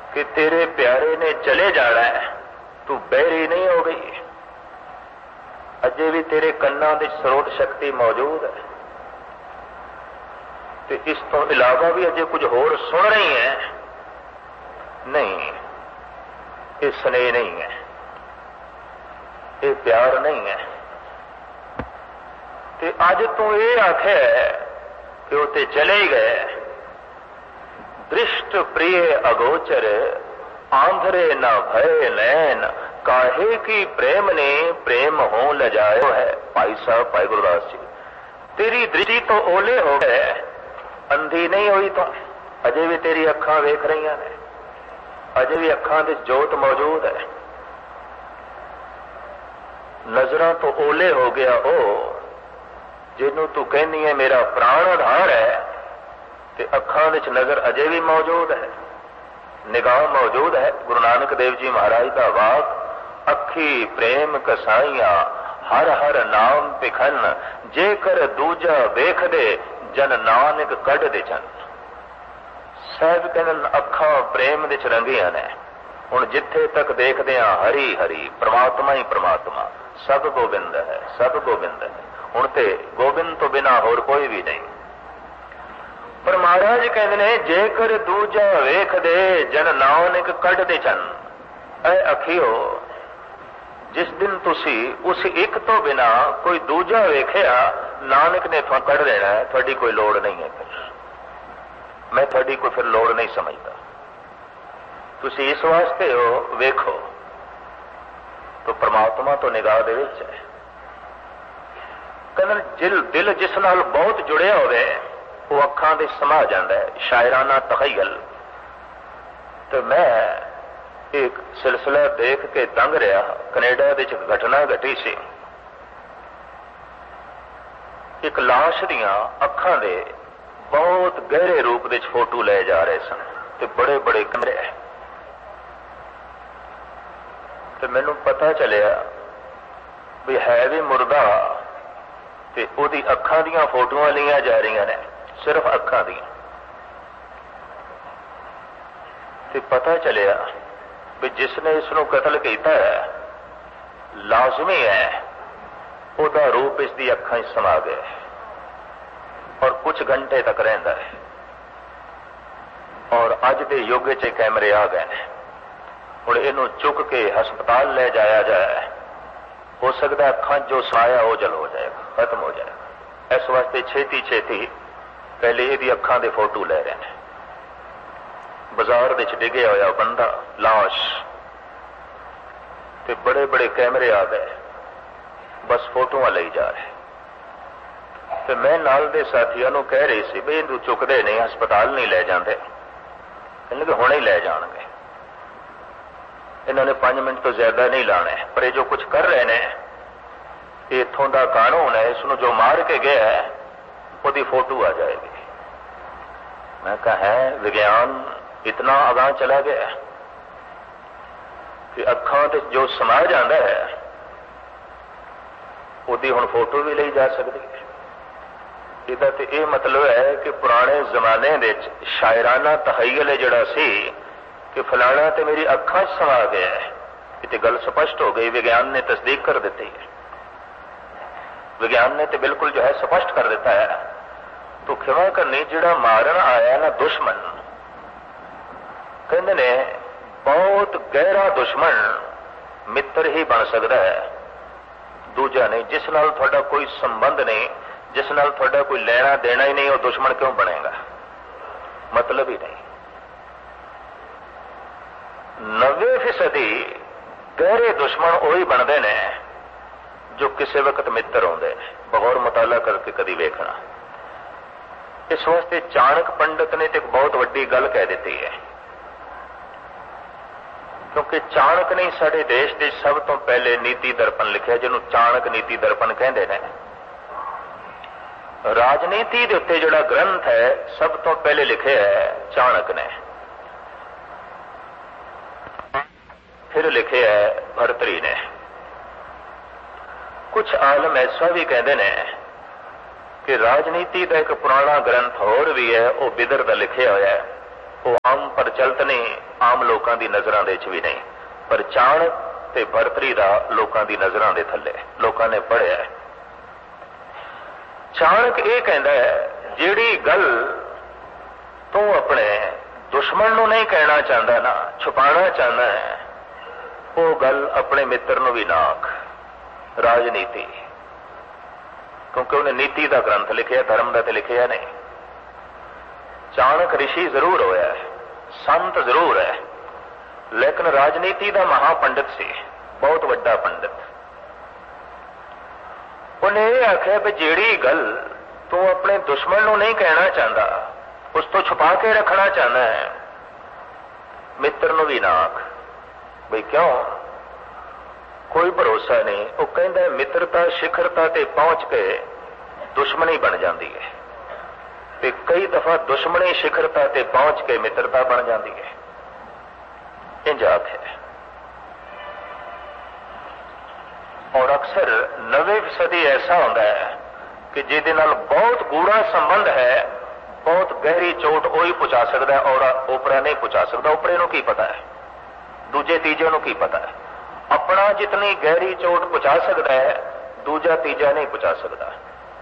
कि तेरे प्यारे ने चले जाना है, तू बहरी नहीं हो गई। अजे भी तेरे कन्ना दी स्रोत शक्ति मौजूद है, तो इस तो इलावा भी अजे कुछ होर सुन रही है। नहीं, ये स्नेह नहीं है, ये प्यार नहीं है। ते अज तू ये आखे कि उते चले गए। दृष्ट प्रिय अगोचर आंधरे न भय नैन, काहे की प्रेम ने प्रेम हो लजायो है। भाई साहब, भाई गुरदास जी, तेरी दृष्टि तो ओले हो गए, अंधी नहीं हुई तो अजे भी तेरी अखां वेख रही ने, अजे भी अखां दे जोत मौजूद है। नजरां तो ओले हो गया ओ जिन्हों तू कहनी है मेरा प्राण आधार है, ते अखां विच नजर अजे भी मौजूद है, निगाह मौजूद है। गुरु नानक देव जी महाराज का वाक, अखी प्रेम कसाइया हर हर नाम पिखन, जेकर दूजा वेख दे जन नानक कढ़ दे जन। साहब कहन अखां प्रेम दे रंगियां ने। हुण जिथे तक देखदे हां हरी हरी, परमात्मा ही परमात्मा, सब गोबिंद है, सब गोबिंद है। हुण ते गोबिंद तो बिना होर कोई भी नहीं। पर महाराज कहते ने जेकर दूजा वेख दे जन नानक कढ़ दे जन। ऐ अखियो, जिस दिन तुसी उस एक तो बिना कोई दूजा वेखिया, नानक ने तुहां कढ़ देना है, थोड़ी कोई लोड़ नहीं है। फिर मैं थोड़ी कोई फिर लोड़ नहीं समझता। तुसी इस वास्ते हो वेखो तो परमात्मा तो निगाह दे विच है। कहते दिल जिस नाल बहुत जुड़िया होवे वो अखां दे समा जाता है, शायराना तखयल। तो मैं एक सिलसिला देख के दंग रहा। कनेडा दे विच घटना घटी सी। एक लाश दियां अखां दे बहुत गहरे रूप दे फोटो ले जा रहे सन, ते बड़े बड़े कमरे। तो मैनू पता चलिया भी है भी मुर्दा, ते ओदी अखां दियां फोटोआं लिया जा रही ने, सिर्फ अखां दियां। ते पता चलिया भी जिसने इसनों कतल किया है, लाजमी है ओदा रूप इसकी अखां समा गया और कुछ घंटे तक रहिंदा है। और अज के युग च कैमरे आ गए हैं। हुण इहनूं चुक के हस्पताल ले जाया जाए, हो सकता है अखां जो समाया ओझल हो जाएगा, खत्म हो जाएगा। इस वास्ते छेती छेती पहले यदि अखां दे फोटो ले रहे हैं। बाजार विच डिगे होया बंदा, लाश, ते बड़े बड़े कैमरे आ गए, बस फोटोआं लई जा रहे। तो मैं नाल दे साथियों नूं कह रही सी भी इहनूं चुकदे नहीं, हस्पताल नहीं ले जाते, कहने कि हुणे ही ले जाणगे, इन्होंने 5 मिनट तो ज्यादा नहीं लाने। पर ये जो कुछ कर रहे हैं, ये इत्थों का कानून है, इसनूं जो मार के गया है उसकी फोटो आ जाएगी। मैं कहा है विज्ञान इतना आगाह चला गया कि अखां ते जो समा जाता है उसकी हुण फोटो भी ली जा सकती है। इसदा ते यह मतलब है कि पुराने जमाने विच शायराना तहय्युल जिहड़ा सी कि फलाना तो मेरी अखां समा गया है, ये गल स्पष्ट हो गई। विज्ञान ने तस्दीक कर दी है, विज्ञान ने तो बिल्कुल जो है स्पष्ट कर देता है। तो खिमा करनी जिहड़ा मारन आया ना दुश्मन, कहते ने बहुत गहरा दुश्मन मित्र ही बन सकता है, दूजा नहीं। जिस नाल तुहाडा कोई संबंध नहीं, जिस नाल तुहाडा कोई लेना देना ही नहीं, वो दुश्मन क्यों बनेगा? मतलब ही नहीं। 90% गहरे दुश्मन वही बनते हैं जो किसी वक्त मित्र होंगे हैं। बगौर मुताला करके कभी वेखना। इस वास्ते चाणक पंडित ने एक बहुत वड्डी गल कह दी है, क्योंकि चाणक ने साडे देश के सब तो पहले नीति दर्पण लिखा, जिन्होंने चाणक नीति दर्पण कहते हैं। राजनीति के उत्ते जिहड़ा ग्रंथ है सब तो पहले लिखे है चाणक ने, फिर लिखे है भर्तरी ने। कुछ आलम ऐसा भी कहते हैं कि राजनीति का एक पुराना ग्रंथ होर भी है, वह बिदर का लिखे हुआ है, वो आम प्रचार ਪ੍ਰਚਲਿਤ ਨਹੀਂ, ਆਮ ਲੋਕਾਂ ਦੀ ਨਜ਼ਰਾਂ ਦੇ ਵਿੱਚ ਵੀ ਨਹੀਂ, ਪਰ ਚਾਣਕ ਤੇ ਭਰਤਰੀ ਦਾ ਲੋਕਾਂ ਦੀ ਨਜ਼ਰਾਂ ਦੇ ਥੱਲੇ ਲੋਕਾਂ ਨੇ ਪੜ੍ਹਿਆ। ਚਾਣਕ ਇਹ ਕਹਿੰਦਾ ਹੈ, ਜਿਹੜੀ ਗੱਲ ਤੂੰ ਆਪਣੇ ਦੁਸ਼ਮਣ ਨੂੰ ਨਹੀਂ ਕਹਿਣਾ ਚਾਹੁੰਦਾ ਨਾ, ਛੁਪਾਉਣਾ ਚਾਹੁੰਦਾ ਹੈ, ਉਹ ਗੱਲ ਆਪਣੇ ਮਿੱਤਰ ਨੂੰ ਵੀ ਨਾ ਆਖ। ਰਾਜਨੀਤੀ, ਕਿਉਂਕਿ ਉਹਨੇ ਨੀਤੀ ਦਾ ਗ੍ਰੰਥ ਲਿਖਿਆ, ਧਰਮ ਦਾ ਤੇ ਲਿਖਿਆ ਨਹੀਂ। ਚਾਣਕ ਰਿਸ਼ੀ ਜ਼ਰੂਰ ਹੋਇਆ ਹੈ, ਸੰਤ ਜ਼ਰੂਰ ਹੈ, ਲੇਕਿਨ ਰਾਜਨੀਤੀ ਦਾ ਮਹਾਪੰਡਿਤ ਸੀ, ਬਹੁਤ ਵੱਡਾ ਪੰਡਿਤ। ਉਹਨੇ ਇਹ ਆਖਿਆ ਵੀ ਜਿਹੜੀ ਗੱਲ ਤੂੰ ਆਪਣੇ ਦੁਸ਼ਮਣ ਨੂੰ ਨਹੀਂ ਕਹਿਣਾ ਚਾਹੁੰਦਾ, ਉਸ ਤੋਂ ਛੁਪਾ ਕੇ ਰੱਖਣਾ ਚਾਹੁੰਦਾ ਹੈ, ਮਿੱਤਰ ਨੂੰ ਵੀ ਨਾ ਆਖ। ਬਈ ਕਿਉਂ? ਕੋਈ ਭਰੋਸਾ ਨਹੀਂ। ਉਹ ਕਹਿੰਦਾ ਮਿੱਤਰਤਾ ਸਿਖਰਤਾ ਤੇ ਪਹੁੰਚ ਕੇ ਦੁਸ਼ਮਣੀ ਬਣ ਜਾਂਦੀ ਹੈ, ਤੇ ਕਈ ਦਫਾ ਦੁਸ਼ਮਣੀ ਸਿਖਰਤਾ ਤੇ ਪਹੁੰਚ ਕੇ ਮਿੱਤਰਤਾ ਬਣ ਜਾਂਦੀ ਹੈ। ਇੰਜ ਆਖਿਆ। ਔਰ ਅਕਸਰ ਨਵੇਂ ਸਦੀ ਐਸਾ ਹੁੰਦਾ ਹੈ ਕਿ ਜਿਹਦੇ ਨਾਲ ਬਹੁਤ ਗੂੜਾ ਸੰਬੰਧ ਹੈ, ਬਹੁਤ ਗਹਿਰੀ ਚੋਟ ਉਹੀ ਪਹੁੰਚਾ ਸਕਦਾ ਹੈ, ਔਰ ਓਪਰਾ ਨਹੀਂ ਪਹੁੰਚਾ ਸਕਦਾ। ਓਪਰੇ ਨੂੰ ਕੀ ਪਤਾ ਹੈ, ਦੂਜੇ ਤੀਜੇ ਨੂੰ ਕੀ ਪਤਾ ਹੈ। ਆਪਣਾ ਜਿਤਨੀ ਗਹਿਰੀ ਚੋਟ ਪਹੁੰਚਾ ਸਕਦਾ ਹੈ, ਦੂਜਾ ਤੀਜਾ ਨਹੀਂ ਪਹੁੰਚਾ ਸਕਦਾ।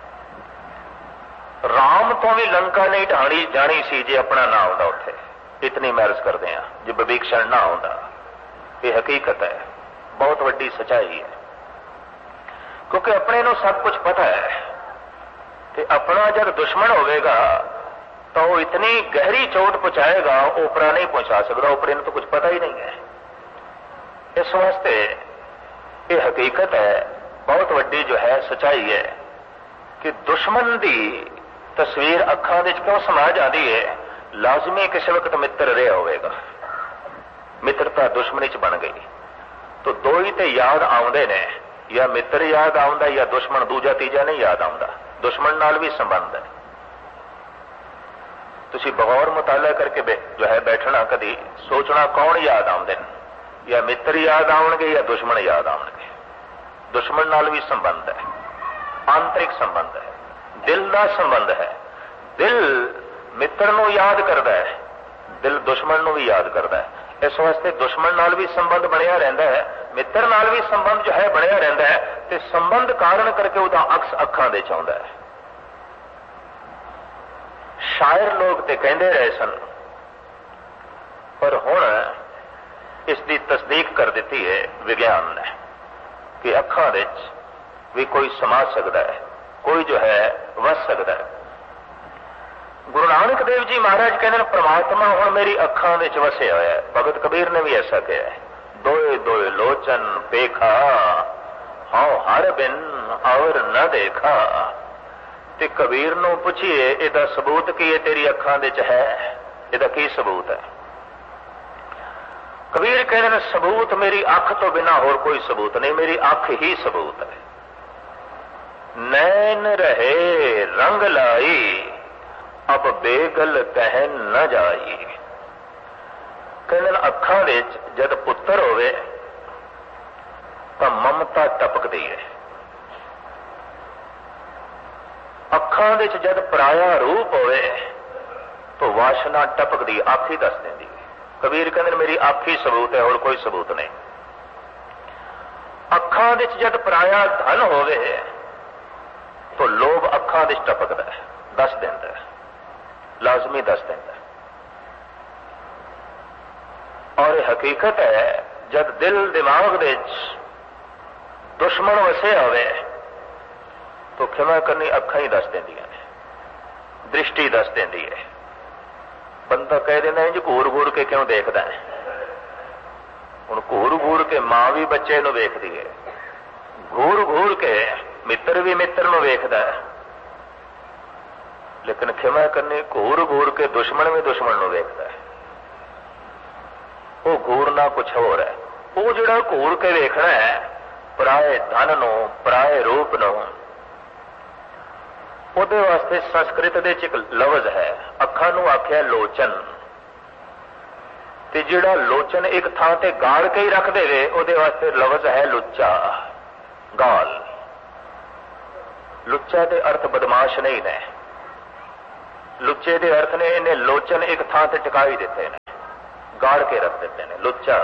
ਰਾਮ ਤੋਂ ਵੀ ਲੰਕਾ ਨਹੀਂ ਢਾਣੀ ਜਾਣੀ ਸੀ ਜੇ ਆਪਣਾ ਨਾ ਆਉਂਦਾ ਉੱਥੇ। ਇਤਨੀ ਮਹਿਰਸ ਕਰਦੇ ਆ ਜੇ ਵਿਭੀਸ਼ਣ ਨਾ ਆਉਂਦਾ। ਇਹ ਹਕੀਕਤ ਹੈ, ਬਹੁਤ ਵੱਡੀ ਸਚਾਈ ਹੈ, ਕਿਉਂਕਿ ਆਪਣੇ ਨੂੰ ਸਭ ਕੁਝ ਪਤਾ ਹੈ। ਤੇ ਆਪਣਾ ਜਦ ਦੁਸ਼ਮਣ ਹੋਵੇਗਾ ਤਾਂ ਉਹ ਇਤਨੀ ਗਹਿਰੀ ਚੋਟ ਪਹੁੰਚਾਏਗਾ, ਓਪਰਾ ਨਹੀਂ ਪਹੁੰਚਾ ਸਕਦਾ। ਓਪਰੇ ਨੂੰ ਤਾਂ ਕੁਝ ਪਤਾ ਹੀ ਨਹੀਂ ਹੈ। ਇਸ ਵਾਸਤੇ ਇਹ ਹਕੀਕਤ ਹੈ, ਬਹੁਤ ਵੱਡੀ ਜੋ ਹੈ ਸਚਾਈ ਹੈ, ਕਿ ਦੁਸ਼ਮਣ ਦੀ ਤਸਵੀਰ ਅੱਖਾਂ ਦੇ ਵਿੱਚ ਕਿਉਂ ਸਮਾ ਜਾਂਦੀ ਹੈ? ਲਾਜ਼ਮੀ ਕਿਸੇ ਵਕਤ ਮਿੱਤਰ ਰਿਹਾ ਹੋਵੇਗਾ, ਮਿੱਤਰਤਾ ਦੁਸ਼ਮਣੀ ਚ ਬਣ ਗਈ। ਤਾਂ ਦੋ ਹੀ ਤੇ ਯਾਦ ਆਉਂਦੇ ਨੇ, ਜਾਂ ਮਿੱਤਰ ਯਾਦ ਆਉਂਦਾ ਜਾਂ ਦੁਸ਼ਮਣ, ਦੂਜਾ ਤੀਜਾ ਨਹੀਂ ਯਾਦ ਆਉਂਦਾ। ਦੁਸ਼ਮਣ ਨਾਲ ਵੀ ਸੰਬੰਧ ਹੈ। ਤੁਸੀਂ ਬਗੌਰ ਮੁਤਾਲਾ ਕਰਕੇ ਜੋ ਹੈ ਬੈਠਣਾ, ਕਦੀ ਸੋਚਣਾ ਕੌਣ ਯਾਦ ਆਉਂਦੇ ਨੇ, ਜਾਂ ਮਿੱਤਰ ਯਾਦ ਆਉਣਗੇ ਜਾਂ ਦੁਸ਼ਮਣ ਯਾਦ ਆਉਣਗੇ। ਦੁਸ਼ਮਣ ਨਾਲ ਵੀ ਸੰਬੰਧ ਹੈ, ਆਂਤਰਿਕ ਸੰਬੰਧ ਹੈ, ਦਿਲ ਦਾ ਸੰਬੰਧ ਹੈ। ਦਿਲ ਮਿੱਤਰ ਨੂੰ ਯਾਦ ਕਰਦਾ ਹੈ, ਦਿਲ ਦੁਸ਼ਮਣ ਨੂੰ ਵੀ ਯਾਦ ਕਰਦਾ ਹੈ। ਇਸ ਵਾਸਤੇ ਦੁਸ਼ਮਣ ਨਾਲ ਵੀ ਸੰਬੰਧ ਬਣਿਆ ਰਹਿੰਦਾ ਹੈ, ਮਿੱਤਰ ਨਾਲ ਵੀ ਸੰਬੰਧ ਜੋ ਹੈ ਬਣਿਆ ਰਹਿੰਦਾ ਹੈ, ਤੇ ਸੰਬੰਧ ਕਾਰਨ ਕਰਕੇ ਉਹਦਾ ਅਕਸ ਅੱਖਾਂ ਦੇ ਚ ਆਉਂਦਾ ਹੈ। ਸ਼ਾਇਰ ਲੋਕ ਤੇ ਕਹਿੰਦੇ ਰਹੇ ਸਨ, ਪਰ ਹੁਣ ਇਸ ਦੀ ਤਸਦੀਕ ਕਰ ਦਿੱਤੀ ਹੈ ਵਿਗਿਆਨ ਨੇ, ਕਿ ਅੱਖਾਂ ਦੇ ਚ ਵੀ ਕੋਈ ਸਮਾ ਸਕਦਾ ਹੈ, ਕੋਈ ਜੋ ਹੈ ਵਸ ਸਕਦਾ ਹੈ। ਗੁਰੂ ਨਾਨਕ ਦੇਵ ਜੀ ਮਹਾਰਾਜ ਕਹਿੰਦੇ ਨੇ, ਪ੍ਰਮਾਤਮਾ ਹੁਣ ਮੇਰੀ ਅੱਖਾਂ ਵਿੱਚ ਵਸਿਆ ਹੋਇਆ ਹੈ। ਭਗਤ ਕਬੀਰ ਨੇ ਵੀ ਐਸਾ ਕਿਹਾ ਹੈ, ਦੋਏ ਦੋਏ ਲੋਚਨ ਪੇਖਾ, ਹਉ ਹਰ ਬਿਨ ਔਰ ਨਾ ਦੇਖਾ। ਤੇ ਕਬੀਰ ਨੂੰ ਪੁੱਛੀਏ, ਇਹਦਾ ਸਬੂਤ ਕੀ ਹੈ ਤੇਰੀ ਅੱਖਾਂ ਵਿੱਚ ਹੈ? ਇਹਦਾ ਕੀ ਸਬੂਤ ਹੈ? ਕਬੀਰ ਕਹਿੰਦੇ ਨੇ, ਸਬੂਤ ਮੇਰੀ ਅੱਖ ਤੋਂ ਬਿਨਾ ਹੋਰ ਕੋਈ ਸਬੂਤ ਨਹੀਂ, ਮੇਰੀ ਅੱਖ ਹੀ ਸਬੂਤ ਹੈ। ਨੈਣ ਰਹੇ ਰੰਗ ਲਾਈ, ਅਬ ਬੇਗਲ ਕਹਿ ਨਾ ਜਾਈ। ਕਹਿੰਦੇ ਨੇ, ਅੱਖਾਂ ਵਿੱਚ ਜਦ ਪੁੱਤਰ ਹੋਵੇ ਤਾਂ ਮਮਤਾ ਟਪਕਦੀ ਹੈ, ਅੱਖਾਂ ਵਿੱਚ ਜਦ ਪਰਾਇਆ ਰੂਪ ਹੋਵੇ ਤਾਂ ਵਾਸ਼ਨਾ ਟਪਕਦੀ, ਅੱਖ ਹੀ ਦੱਸ ਦਿੰਦੀ ਹੈ। ਕਬੀਰ ਕਹਿੰਦੇ ਨੇ, ਮੇਰੀ ਅੱਖ ਹੀ ਸਬੂਤ ਹੈ, ਹੋਰ ਕੋਈ ਸਬੂਤ ਨਹੀਂ। ਅੱਖਾਂ ਵਿੱਚ ਜਦ ਪਰਾਇਆ ਧਨ ਹੋਵੇ ਤਾਂ ਲੋਭ ਅੱਖਾਂ ਵਿੱਚ ਟਪਕਦਾ ਹੈ, ਦੱਸ ਦਿੰਦਾ ਹੈ, ਲਾਜ਼ਮੀ ਦੱਸ ਦਿੰਦਾ ਹੈ। ਔਰ ਇਹ ਹਕੀਕਤ ਹੈ, ਜਦ ਦਿਲ ਦਿਮਾਗ ਵਿੱਚ ਦੁਸ਼ਮਣ ਵਸਿਆ ਹੋਵੇ ਤਾਂ ਖਿਮਾ ਕਰਨੀ ਅੱਖਾਂ ਹੀ ਦੱਸ ਦਿੰਦੀਆਂ ਨੇ, ਦ੍ਰਿਸ਼ਟੀ ਦੱਸ ਦਿੰਦੀ ਹੈ। ਬੰਦਾ ਕਹਿ ਦਿੰਦਾ ਇੰਜ ਘੂਰ ਘੂਰ ਕੇ ਕਿਉਂ ਦੇਖਦਾ ਹੈ? ਹੁਣ ਘੂਰ ਘੂਰ ਕੇ ਮਾਂ ਵੀ ਬੱਚੇ ਨੂੰ ਵੇਖਦੀ ਹੈ, ਘੂਰ ਘੂਰ ਕੇ ਮਿੱਤਰ ਵੀ ਮਿੱਤਰ ਨੂੰ ਵੇਖਦਾ ਹੈ, ਲੇਕਿਨ ਖਿਮਾ ਕਰਨੀ ਘੂਰ ਘੂਰ ਕੇ ਦੁਸ਼ਮਣ ਵੀ ਦੁਸ਼ਮਣ ਨੂੰ ਵੇਖਦਾ ਹੈ। ਉਹ ਘੂਰਨਾ ਕੁਛ ਹੋਰ ਹੈ। ਉਹ ਜਿਹੜਾ ਘੂਰ ਕੇ ਵੇਖਣਾ ਹੈ ਪਰਾਏ ਧਨ ਨੂੰ, ਪਰਾਏ ਰੂਪ ਨੂੰ, ਉਹਦੇ ਵਾਸਤੇ ਸੰਸਕ੍ਰਿਤ ਦੇ ਵਿੱਚ ਇੱਕ ਲਫ਼ਜ਼ ਹੈ, ਅੱਖਾਂ ਨੂੰ ਆਖਿਆ ਲੋਚਨ। ਤੇ ਜਿਹੜਾ ਲੋਚਨ ਇੱਕ ਥਾਂ ਤੇ ਗਾੜ ਕੇ ਹੀ ਰੱਖ ਦੇਵੇ, ਉਹਦੇ ਵਾਸਤੇ ਲਫ਼ਜ਼ ਹੈ ਲੁੱਚਾ, ਗਾਲ। ਲੁੱਚਾ ਦੇ ਅਰਥ ਬਦਮਾਸ਼ ਨਹੀਂ ਨੇ, ਲੁੱਚੇ ਦੇ ਅਰਥ ਨੇ ਇਹਨੇ ਲੋਚਨ ਇੱਕ ਥਾਂ ਤੇ ਟਿਕਾਈ ਦਿੱਤੇ ਨੇ। गाड़ के रख देते हैं। लुच्चा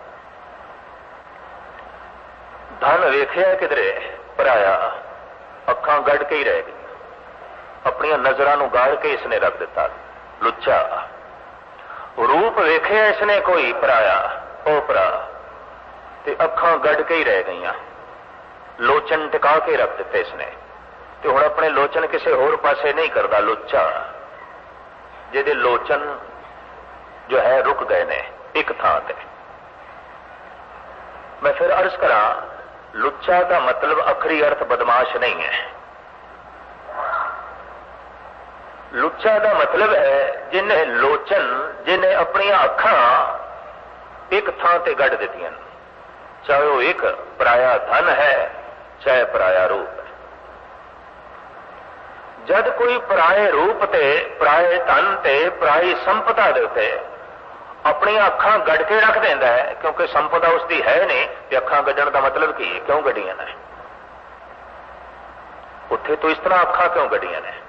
धन वेखिया किधरे पराया, अखां गड़ के ही रह गई, अपनी नजरों गाड़ के इसने रख दिता। लुच्चा रूप वेखिया इसने कोई पराया, ओ परा, ते अखां गड़ के ही रह गई। लोचन टिका के रख दिते इसने, ते हुण अपने लोचन किसी होर पासे नहीं करता। लुच्चा जिहदे लोचन जो है रुक गए ने एक थां ते। मैं फिर अर्ज करा, लुच्चा का मतलब आखिरी अर्थ बदमाश नहीं है। लुच्चा का मतलब है जिन्हें लोचन, जिन्हें अपनी अखां एक थां ते गढ़ दित्तियां, चाहे वो एक पराया धन है चाहे पराया रूप है। जद कोई पराए रूप ते, पराए धन ते, पराई संपदा दे उत्ते अपनी अखां गढ़ के रख देंदा है, क्योंकि संपदा उसकी है नहीं, ते अखां गढ़ण का मतलब की है? क्यों गढ़ियां ने उत्थे? तो इस तरह अखां क्यों गढ़ियां ने?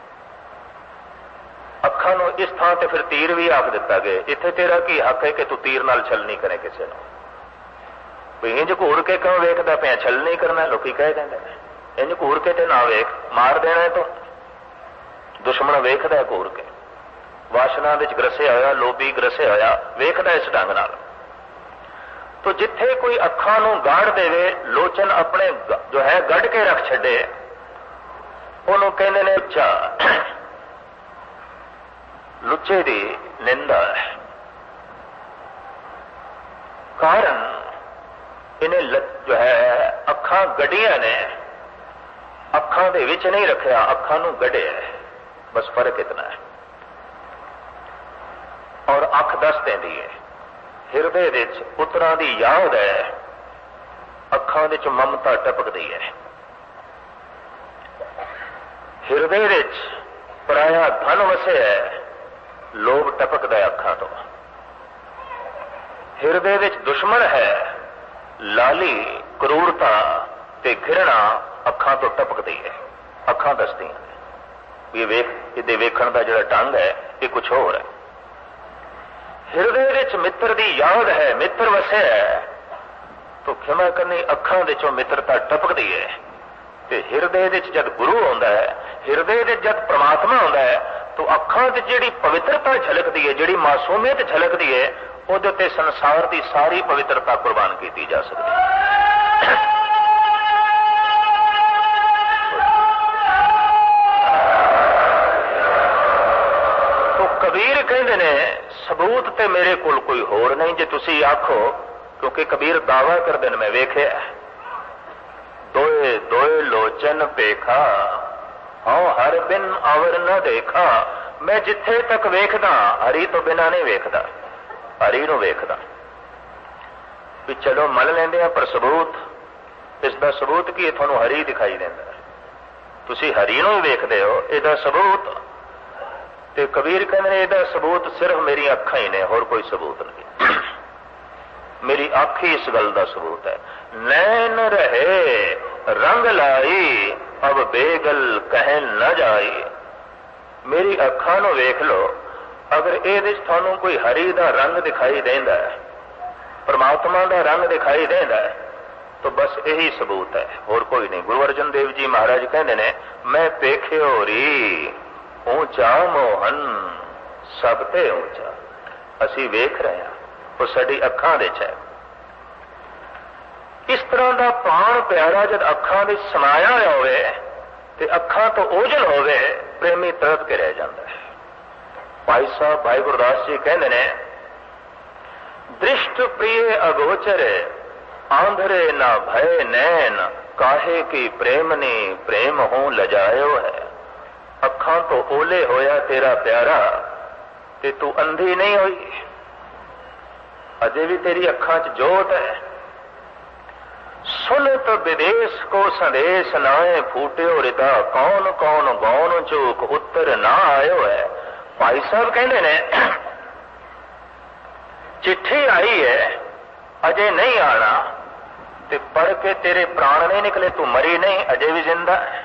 अखां नूं इस थां ते फिर तीर भी आख दिता गया। इत्थे तेरा की हक है कि तू तीर नाल छल नहीं करे किसी नूं? भी इंज घूर के क्यों वेखदा पिया? छल नहीं करना लोकी कह देंदे ने, इंज घूर के ते ना वेख, मार देना है। तो दुश्मन वेखदा घूर के, वासना विच ग्रसिया होया, लोभी ग्रसिया होया, वेखदा इस ढंग नाल। तो जिथे कोई अखां नूं गाड़ देवे, लोचन अपने जो है गढ़ के रख छड्डे, उहनूं कहंदे ने लुच्चा। लुच्चे दी निंदा है, कारण इन्हें जो है अखां गड्डियां ने, अखां दे विच नहीं रखिया, अखां नूं गढ़िया है। बस फर्क इतना है। और अख दस देंदी है, हिरदे विच पुत्रां दी याद है, अखां विच ममता टपकदी है। हिरदे विच पराया धन वसे है, लोभ टपकदा है अखां तो। हिरदे विच दुश्मन है, लाली क्रूरता ते घृणा अखां तो टपकदी है। अखां दसदियां ने ये वेख, इहदे वेखण दा जिहड़ा ढंग है ये कुछ होर है। हिरदे विच मित्र दी याद है, मित्र वसे है, तो क्षमा करनी अखां विचों मित्रता टपकदी है। ते हिरदे विच जद गुरु आउंदा है, हिरदे विच जद परमात्मा आउंदा है, तो अखां विच जिहड़ी पवित्रता झलकदी है, जिहड़ी मासूमियत झलकदी है, ਉਹਦੇ ਤੇ संसार की सारी पवित्रता कुर्बान की जा सकती है। तो कबीर कहते ने सबूत ते मेरे कोल कोई होर नहीं, जे तुसी आखो, क्योंकि कबीर दावा करदे ने मैं वेखिया, दोए दोए लोचन पेखा, हाँ हर बिन अवर न देखा। मैं जिथे तक वेखदा हरि तो बिना नहीं वेखदा, हरी नूं वेखदा। भी चलो मन लेंदे आ, पर सबूत, इसका सबूत की तुहानूं हरी दिखाई देंदा, तुसी हरी नूं वेखदे हो, इसदा सबूत। ते कबीर कहंदे ने इसदा सबूत सिर्फ मेरी अखां ही ने, होर कोई सबूत नहीं। मेरी अख ही इस गल का सबूत है। नैन रहे रंग लाई, अब बेगल कहन न जाई। मेरी अखां नूं वेख लो, अगर ये थानू कोई हरी का रंग दिखाई देंदा है, परमात्मा का रंग दिखाई देंदा है, तो बस यही सबूत है, और कोई नहीं। गुरु अर्जन देव जी महाराज कहते ने, मैं पेख्यो री ऊंचा मोहन सब ते ऊंचा। असी वेख रहे हैं, वो साडी अखां दे च है। इस तरह का पान प्यारा जब अखां विच समाया होवे ते अखां तो ओझल होवे, प्रेमी तड़प के रह जाता है। भाई साहब भाई गुरदास जी कहते ने, दृष्ट प्रिय अगोचर आंधरे ना भय नैन, काहे की प्रेमनी प्रेम हूं लजायो है। अखां तो ओले होया तेरा प्यारा, ते तू अंधी नहीं हुई, अजे भी तेरी अखां च जोत है। सुनत विदेश को संदेश नाए, फूटियो रिदा कौन कौन गौन चूक उत्तर ना आयो है। भाई साहब कहते ने, चिट्ठी आई है अजे नहीं आना, ते पढ़ के तेरे प्राण नहीं निकले, तू मरी नहीं, अजे भी जिंदा है।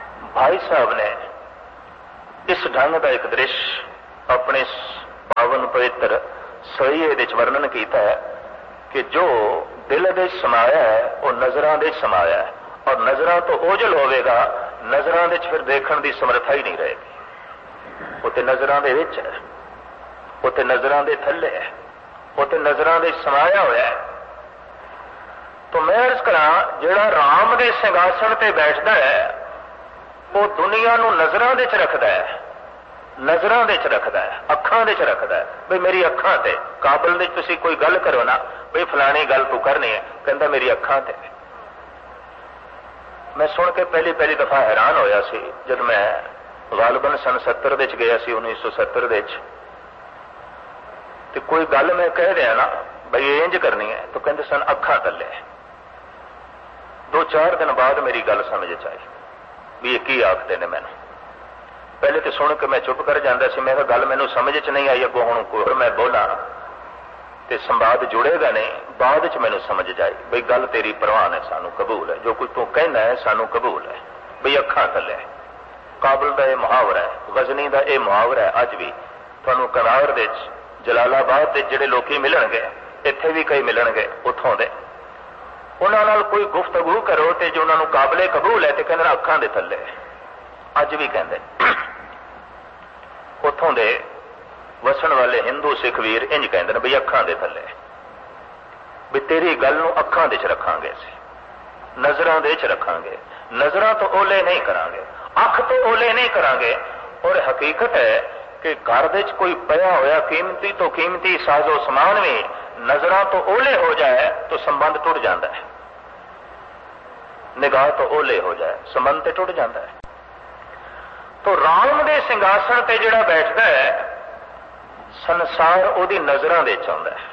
भाई साहब ने इस ढंग का एक दृश्य अपने पावन पवित्र सोई ये वर्णन किया है कि जो दिल दे समाया है वह नजरां दे समाया है, और नजरां तो ओझल होवेगा, नजरां दे फिर देखण की समर्था ही नहीं रहेगी। उत्ते नजरां दे विच है, उत्ते नजरां दे थल्ले है, उत्ते नजरां दे समाया होया है। तो मैं अर्ज करा, जिहड़ा राम दे सिंघासन ते बैठदा है वो दुनिया नूं नजरां दे च रखदा है, नजरां दे च रखदा है, अखां दे च रखदा है। बई मेरी अखां ते काबल दे तुसीं कोई गल करो ना, बई फलानी गल तू करनी है, कहंदा मेरी अखां ते। मैं सुन के पहली दफा हैरान होया सी, जब मैं गालबन सन 70 दे च गया सी, 1970 दे च, ते कोई गल मैं कह दिया ना बई इंज करनी है, तो कहंदे सन अखां तले। 2-4 दिन बाद मेरी गल समझ च आई भी ये की आखते ने मैनू। पहले तो सुन के मैं चुप कर जाता सी, मैं गल मैनू समझ च नहीं आई, अगों हुण कोई मैं बोला तो संवाद जुड़ेगा नहीं। बाद च मैनू समझ जाए बई गल तेरी प्रवान है, सानू कबूल है, जो कुछ तू कहना है सानू कबूल है। बई अखां थल्ले काबल का यह मुहावरा है, गजनी का यह मुहावरा है। अज भी तुहानू कनार दे जलालाबाद के जिहड़े लोकी मिलणगे, इत्थे भी कई मिलणगे उत्थों दे, उन्हां नाल कोई गुफ्तगू करो तो जो उन्होंने काबले कबूल है तो कहंदे अखां दे थल्ले। अज भी कहंदे उत्थों दे वसन वाले हिंदू सिख वीर इंज कहंदे बई अखां दे थल्ले, भी तेरी गल नूं अखां दे च रखांगे, नजरां दे च रखांगे, नजरां तो ओले नहीं करांगे, अख तो ओले नहीं करांगे। और हकीकत है कि घर दे च कोई पया होया कीमती तो कीमती साजो समान भी नजरां तो ओले हो जाए तो संबंध टुट जाता है, निगाह तो ओले हो जाए संबंध तो टुट जाता है। तो राम दे सिंघासन ते जिहड़ा बैठदा है, संसार उहदी नजरां दे च आउंदा है।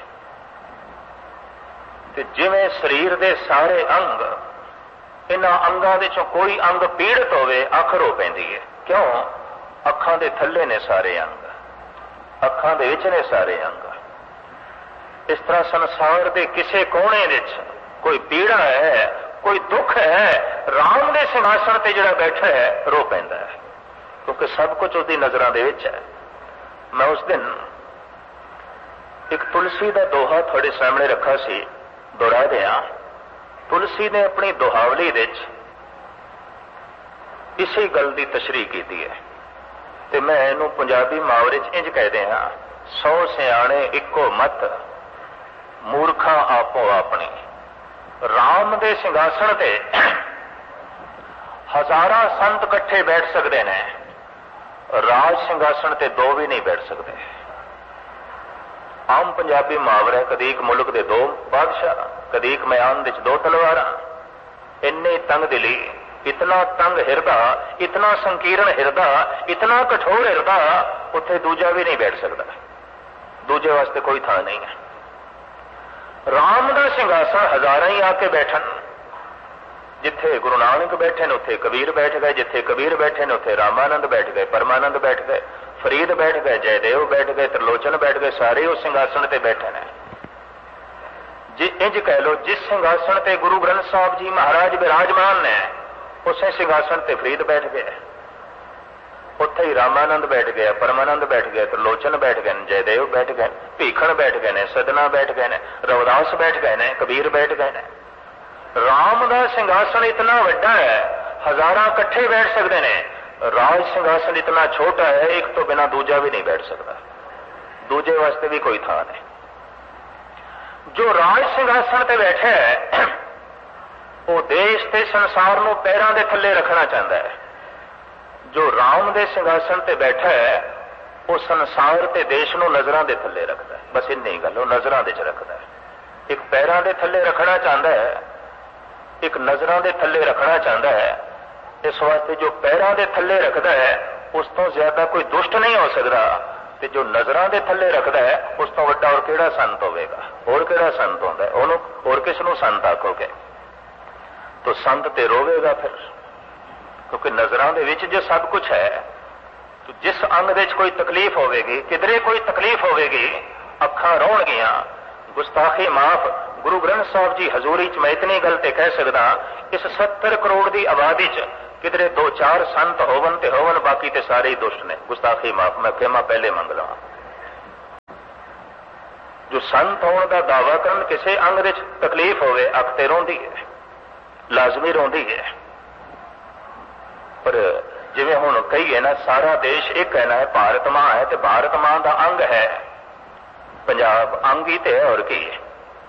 ते जिवें शरीर दे सारे अंग, इन्हां अंगां दे चों कोई अंग पीड़ित होवे अख रो पैंदी है। क्यों? अखां दे थल्ले ने सारे अंग, अखां दे विच ने सारे अंग। इस तरह संसार के किसी कोने विच कोई पीड़ा है, कोई दुख है, राम दे सिंघासन ते जिहड़ा बैठा है रो पैंदा है, क्योंकि सब कुछ उसकी नजरां दे विच है। मैं उस दिन एक तुलसी का दोहा थोड़े सामने रखा सी, दोहरा दिया। तुलसी ने अपनी दोहावली विच इसी गल की तशरीह की है, तो मैं इनू पंजाबी मुहावरे च इंज कह दिया, 100 सियाणे इक्को मत, मूर्खा आपो अपनी। राम दे सिंघासन ते हजारां संत इकट्ठे बैठ सकते हैं, राज सिंघासन ते 2 भी नहीं बैठ सकते। आम पंजाबी मुहावरा है, कदी एक मुल्क दे 2 बादशाह, कदी एक मैदान दे 2 तलवारां। इन्ने तंग दिली, इतना तंग हिरदा, इतना संकीर्ण हिरदा, इतना कठोर हिरदा, उत्थे दूजा भी नहीं बैठ सकता, दूजे वास्ते कोई थां नहीं है। राम का सिंघासन हजारां ही आके बैठन, जिथे गुरु नानक बैठे ने उत्थे कबीर बैठ गए, जिथे कबीर बैठे ने उत्थे रामानंद बैठ गए, परमानंद बैठ गए, फरीद बैठ गए, जयदेव बैठ गए, त्रिलोचन बैठ गए, सारे उस सिंघासन ते बैठे ने। इंज कह लो, जिस सिंघासन ते गुरु ग्रंथ साहब जी महाराज विराजमान ने, उस सिंघासन ते फरीद बैठ गए, उत्थे ही रामानंद बैठ गया, परमानंद बैठ गए, त्रिलोचन बैठ गए, जयदेव बैठ गए, भीखण बैठ गए ने, सदना बैठ गए ने, रविदास बैठ गए ने, कबीर बैठ गए ने। राम का सिंघासन इतना वड्डा है, हजारां इकट्ठे बैठ सकते हैं। राज सिंघासन इतना छोटा है, एक तो बिना दूजा भी नहीं बैठ सकता, दूजे वास्ते भी कोई थां नहीं। जो राज सिंघासन ते बैठा है, वो देश ते संसार नूं पैरां दे थल्ले रखना चाहता है। जो राम दे सिंघासन ते बैठा है, वो संसार ते देश नूं नजरां दे थल्ले रखता है। बस इन्नी गल, वो नजरां दे च रखता है। एक पैरां दे थल्ले रखना चाहता है, एक नजरां दे थल्ले रखना चाहता है। इस वास्ते जो पैरां दे थल्ले रखता है, उस तो ज्यादा कोई दुष्ट नहीं हो सकता, ते जो नजरां दे थल्ले रखता है, उस तो वड्डा और किहड़ा संत होवेगा? और किहड़ा संत होंदा है? ओनू और किस नूं संत आखोगे? तो संत ते रोवेगा फिर, क्योंकि नजरां दे विच जो सब कुछ है। तो जिस अंग दे कोई तकलीफ होवेगी, किधरे कोई तकलीफ होवेगी, अखां रोणगियां, गुस्ताखी माफ। गुरु ग्रंथ साहब जी हजूरी च मैं इतनी गल ते कह सकदा, इस 70 करोड़ की आबादी च किधरे 2-4 संत होवन ते होवन, बाकी ते सारे ही दुष्ट ने। गुस्ताखी माफ, मैं खेमा पहले मंग लवां। जो संत होने का दावा करन किसी अंग विच तकलीफ होवे अख ते रोंदी है, लाजमी रोंदी है। पर जिवें हुण कहीए ना सारा देश एक है ना, भारत मां है तो भारत मां का अंग है पंजाब, अंग ही तो है और की है,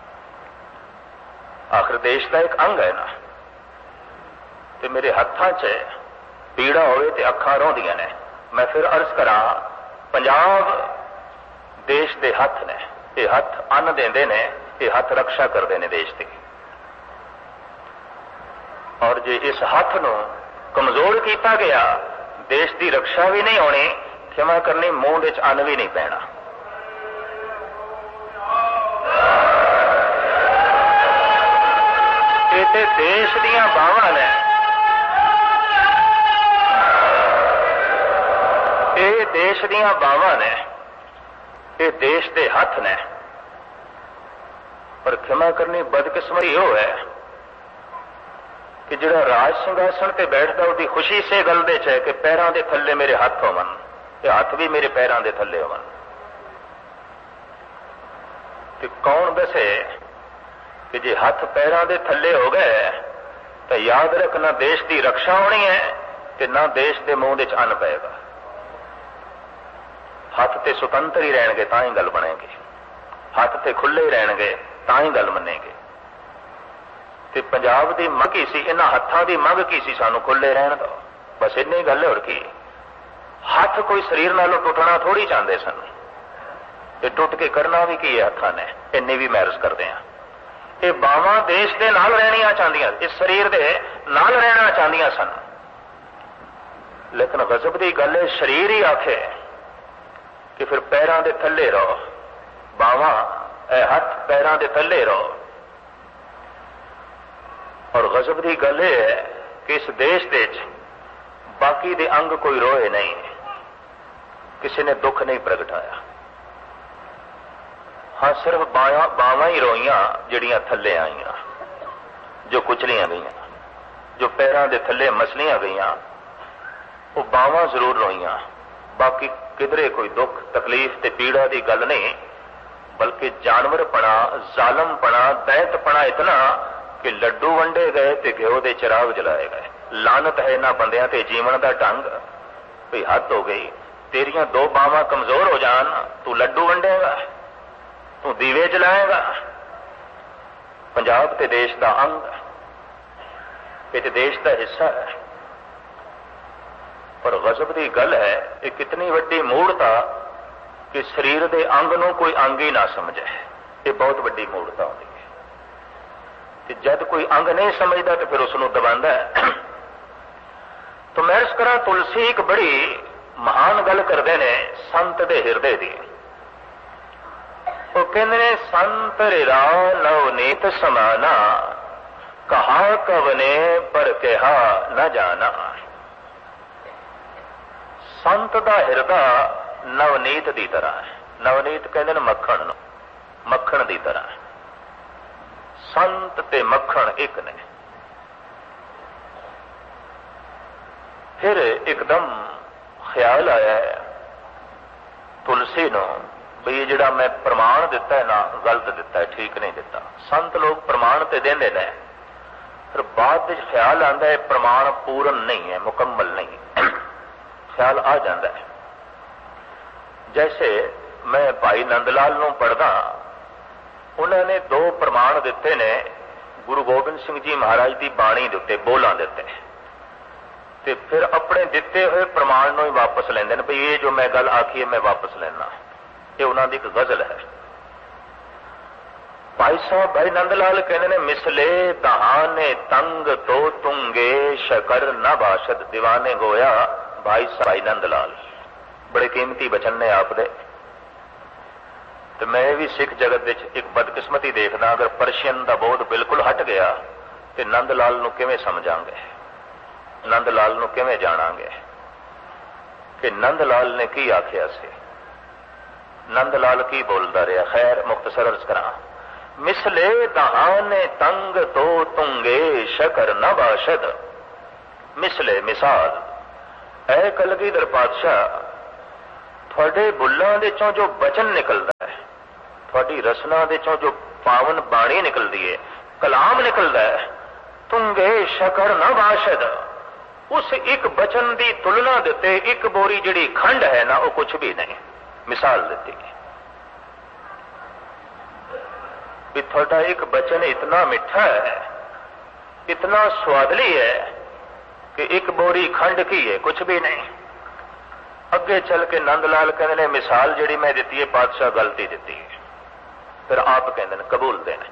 आखिर देश का एक अंग है ना। तो मेरे हत्थां च पीड़ा होवे ते अखां रोंदियां ने। मैं फिर अर्ज करा, पंजाब देश के हथ ने, ये हथ अन्न देंदे ने, ये हथ रक्षा करते हैं देश की। और जे इस हथ नूं कमजोर किया गया, देश की रक्षा भी नहीं होनी, क्षमा करनी, मूंह विच अन्न भी नहीं पैना। ये ते देश दीयां बावां ने, ये देश दीयां बावां ने, ये देश के हथ ने। पर क्षमा करनी बदकिस्मती हो है कि जिहड़ा राज सिंघासन ते बैठदा उसकी खुशी से गल दे है कि पैरों के थल्ले मेरे हथ होवन, ते हथ भी मेरे पैरों के थल्ले होवन। ते कौन दसे कि जे हथ पैरों के थल्ले हो गए तो याद रख ना देश की रक्षा होनी है कि ना देश के मूंह विच अन्न पेगा। हथ ते सुतंत्र ही रहणगे तां ही गल बनेगी, हथ ते खुले ही रहणगे तां ही गल मनेगी। ते पंजाब की मंग की सी, इन्हां हत्थां की मंग की सी, सानू खुले रहण दो, बस इन्नी ही गल। होर की, हथ कोई शरीर नालों टुटना थोड़ी चाहते सन, ये टुट के करना भी की है हत्थां ने, इन्नी भी मैरज करते हैं। ये बावां देश के नाल रहनियां चाहदियां, इस शरीर के नाल रहना चाहदियां सन, लेकिन गजब की गल है शरीर ही आखे कि फिर पैरों के थल्ले रहो, बावां हथ पैरों के थल्ले रहो। और गजब की गल है कि इस देश दे बाकी दे अंग कोई रोए नहीं, किसी ने दुख नहीं प्रगटाया। हाँ, सिर्फ बावां ही रोईयां जिहड़ियां थल्ले आईयां, जो कुचलियां गईयां, जो पैरों के थल्ले मसलियां गईयां, वो बावां जरूर रोईयां। बाकी किधरे कोई दुख तकलीफ ते पीड़ा की गल नहीं, बल्कि जानवरपना, जालमपना, दैंतपना इतना कि लड्डू वंडे गए ते घ्यो दे चिराग जलाए गए। लानत है इन्हां बंदियां ते जीवन का ढंग, भी हद हो गई। तेरियां दो बावां कमजोर हो जान, तू लड्डू वंडेगा, तू दीवे जलाएगा। पंजाब ते देश का अंग, ये देश का हिस्सा है। पर गजब की गल है, ये कितनी वड्डी मूढ़ता कि शरीर के अंग नूं कोई अंग ही ना समझे, ये बहुत वड्डी मूढ़ता होती है। कि जब कोई अंग नहीं समझता तो फिर उसनूं दबांदा है। तो मैं इस करा, तुलसी एक बड़ी महान गल करते ने संत दे हिरदे दी। वो कहते ने, संत रिरा नवनीत समाना, कहा कवने पर कहा न जाना। संत दा हिरदा नवनीत की तरह है। नवनीत कहते हैं मक्खण, मक्खण की तरह है। संत ते मक्खण एक ने। फिर एकदम ख्याल आया है तुलसी नूं, भी ये जिहड़ा मैं प्रमाण दिता है ना, गलत दिता है, ठीक नहीं दिता। संत लोग प्रमाण ते देंदे ने, फिर बाद विच ख्याल आंदा है प्रमाण पूर्ण नहीं है, मुकम्मल नहीं। ख्याल आ जाता है। जैसे मैं भाई नंदलाल नूं पढ़दा, उन्होंने दो प्रमाण दिते ने गुरु गोबिंद सिंह जी महाराज की बाणी के उत्ते, बोलां दे उत्ते, ते फिर अपने दिते हुए प्रमाण नूं ही वापस लेंदे ने, भाई ये जो मैं गल आखी है मैं वापस लेना। ये उन्हां दी एक गजल है। भाई साहब भाई नंदलाल कहते ने, मिसले दहाने तंग तो तुंगे शकर न बाशद दीवाने गोया। भाई साहब भाई नंदलाल बड़े कीमती वचन ने आप दे। तो मैं भी सिख जगत एक बदकिस्मती देखना, अगर परशियन का बोध बिल्कुल हट गया तो नंदलाल नूं किवें समझांगे, नंदलाल नूं किवें जाणांगे कि नंदलाल ने की आखिया सी, नंदलाल की बोलता रहा। खैर मुख्तसर अर्ज करा, मिसले दहाने तंग तो तुंगे शकर न बाशद। मिसले मिसाल, ऐ कलगीधर पातशाह, थोड़े बुल्लां दे चों जो बचन निकलता है, थोड़ी रसना दे चों जो पावन बाणी निकलती है, कलाम निकलता है, तुंगे शकर न बाशद, उस एक बचन की तुलना देते एक बोरी जिहड़ी खंड है ना, वो कुछ भी नहीं। मिसाल दी भी थोड़ा एक बचन इतना मिठा है, इतना स्वादली है कि एक बोरी खंड की है, कुछ भी नहीं। अगे चल के नंद लाल कहते ने मिसाल जिहड़ी मैं दी है पातशाह गलती दी है। फिर आप कहते हैं कबूल देने,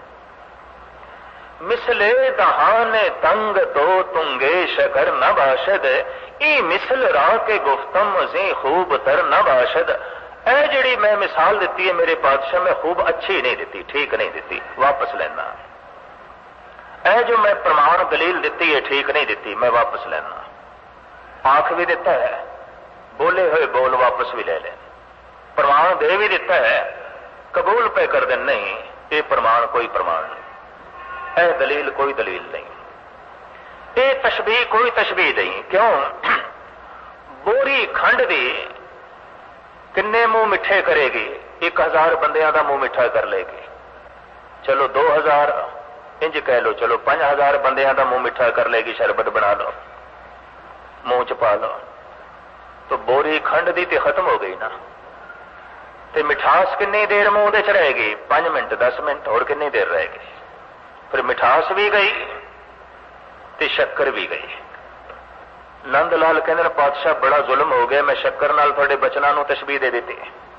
मिसले दहाने तंग तो तुंगे शकर न बाशद, ई मिसल राह के गुफ्तम जी खूब तर न बाशद। ए जिहड़ी मैं मिसाल दी है मेरे पातशाह, मैं खूब अच्छी नहीं दी, ठीक नहीं दी, वापस लेना। ए जो मैं प्रमाण दलील दी है ठीक नहीं दी, मैं वापस लेना। आख भी दिता है, बोले हुए बोल वापस भी ले लें, प्रमाण दे भी दिता है, कबूल पे कर दें, नहीं ये प्रमाण कोई प्रमाण नहीं, ए दलील कोई दलील नहीं, ये तशबीह कोई तशबीह नहीं। क्यों? बोरी खंड दी किन्ने मुंह मिठे करेगी? 1000 बंदियां का मुंह मिठा कर लेगी। चलो 2000 इंज कह लो, चलो 5000 बंदियां का मुंह मिठा कर लेगी। शरबत बना लो, मुंह च पा लो, तो बोरी खंड दी तो खत्म हो गई ना। ते मिठास कितनी देर मुंह दे च रहेगी? 5 मिनट 10 मिनट, और कितनी देर रहेगी? फिर मिठास भी गई ते शक्कर भी गई। नंद लाल कहते पातशाह बड़ा जुल्म हो गया, मैं शक्कर नाल थोड़े बचना नूं तशबीह दे दी।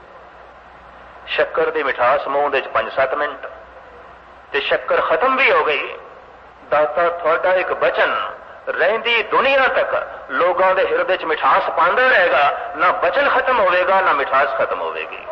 शक्कर दी मिठास मुंह दे 5-7 मिनट ते शक्कर खत्म भी हो गई। दाता थोड़ा एक बचन रहिंदी दुनिया तक लोगों के हिरदे च मिठास पांदा रहेगा, ना बचन खत्म होवेगा ना मिठास खत्म होवेगी।